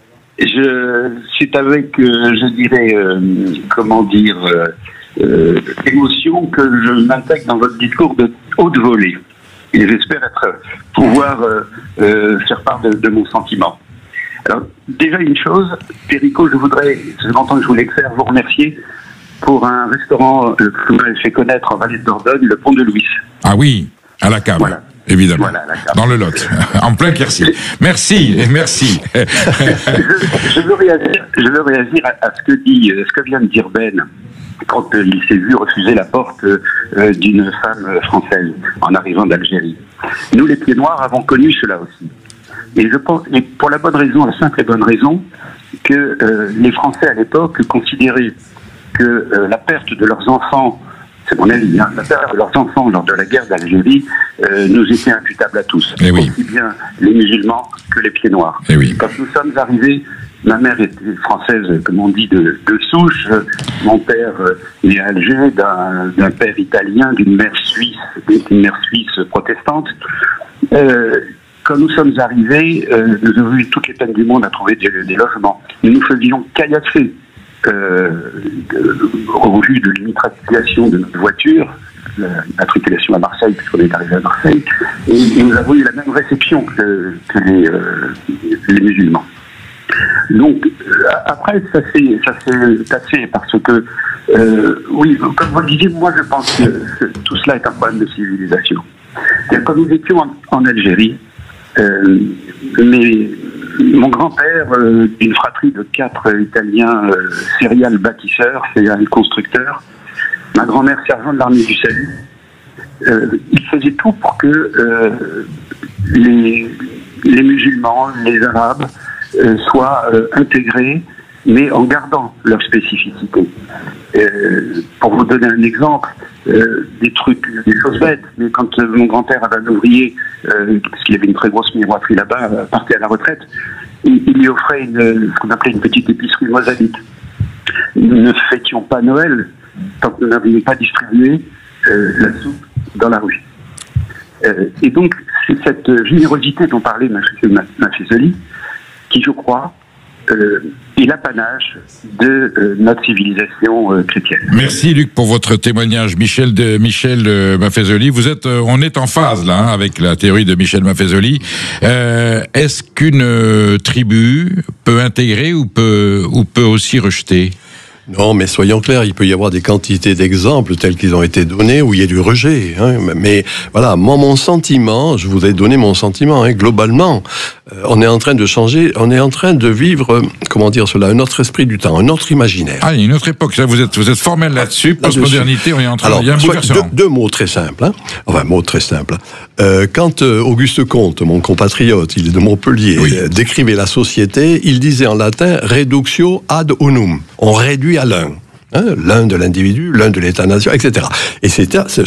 Je, c'est avec, euh, je dirais, euh, comment dire, euh, euh, émotion que je m'intègre dans votre discours de haute volée. Et j'espère être, pouvoir euh, euh, faire part de, de mon sentiment. Alors, déjà une chose, Perico, je voudrais, c'est longtemps que je voulais faire, vous remercier pour un restaurant euh, que vous m'avez fait connaître en Vallée de Dordogne, le Pont de Louis. Ah oui, à la cave, voilà. Évidemment, voilà, la cave. Dans le Lot, en plein Quercy. Merci, merci. je, je veux réagir, je veux réagir à, à ce que dit, ce que vient de dire Ben, quand euh, il s'est vu refuser la porte euh, d'une femme française en arrivant d'Algérie. Nous, les Pieds Noirs, avons connu cela aussi. Et je pense, et pour la bonne raison, la simple et bonne raison, que euh, les Français à l'époque considéraient que euh, la perte de leurs enfants, c'est mon avis, hein, la perte de leurs enfants lors de la guerre d'Algérie euh, nous était imputable à tous, et oui. Aussi bien les musulmans que les Pieds Noirs. Et oui. Quand nous sommes arrivés, ma mère était française, comme on dit, de, de souche, mon père euh, est à Alger, d'un, d'un père italien, d'une mère suisse, d'une mère suisse protestante. Euh, Quand nous sommes arrivés, euh, nous avons eu toutes les peines du monde à trouver des, des logements. Nous nous faisions caillasser. Euh, au vu de l'immatriculation de notre voiture, l'immatriculation à Marseille, puisqu'on est arrivé à Marseille, et, et nous avons eu la même réception que, que les, euh, les musulmans. Donc, euh, après, ça s'est, ça s'est tassé parce que, euh, oui, comme vous le disiez, moi je pense que, que tout cela est un problème de civilisation. C'est-à-dire, quand nous étions en, en Algérie, euh, mais mon grand-père, euh, d'une fratrie de quatre euh, Italiens euh, céréales bâtisseurs, céréales constructeurs, ma grand-mère sergent de l'armée du salut, euh, il faisait tout pour que euh, les, les musulmans, les arabes, euh, soient euh, intégrés mais en gardant leur spécificité. Euh, pour vous donner un exemple, euh, des trucs, des choses bêtes, mais quand euh, mon grand-père avait un ouvrier, euh, parce qu'il avait une très grosse miroiterie là-bas, euh, partait à la retraite, il, il lui offrait une, ce qu'on appelait une petite épicerie mosaïque. Nous ne fêtions pas Noël tant que nous n'avions pas distribué euh, la soupe dans la rue. Euh, et donc, c'est cette générosité dont parlait Maffezoli qui, je crois, euh, est l'apanage de euh, notre civilisation euh, chrétienne. Merci Luc pour votre témoignage. Michel de Michel euh, Maffezoli, vous êtes, euh, on est en phase là hein, avec la théorie de Michel Maffezoli. Euh, est-ce qu'une euh, tribu peut intégrer ou peut ou peut aussi rejeter? Non, mais soyons clairs, il peut y avoir des quantités d'exemples tels qu'ils ont été donnés où il y a du rejet. Hein. Mais voilà, moi, mon sentiment, je vous ai donné mon sentiment, hein, globalement, euh, on est en train de changer, on est en train de vivre, euh, comment dire cela, un autre esprit du temps, un autre imaginaire. Ah, il y a une autre époque, là, vous êtes, vous êtes formel là-dessus, postmodernité, on est en train, Alors, il y a un bouleversement. Deux, deux mots très simples, hein. Enfin, mots très simples. Euh, quand euh, Auguste Comte, mon compatriote, il est de Montpellier, oui. euh, décrivait la société, il disait en latin « reductio ad unum ». On réduit à l'un. Hein, l'un de l'individu, l'un de l'État-nation, et cetera. Et c'était, ce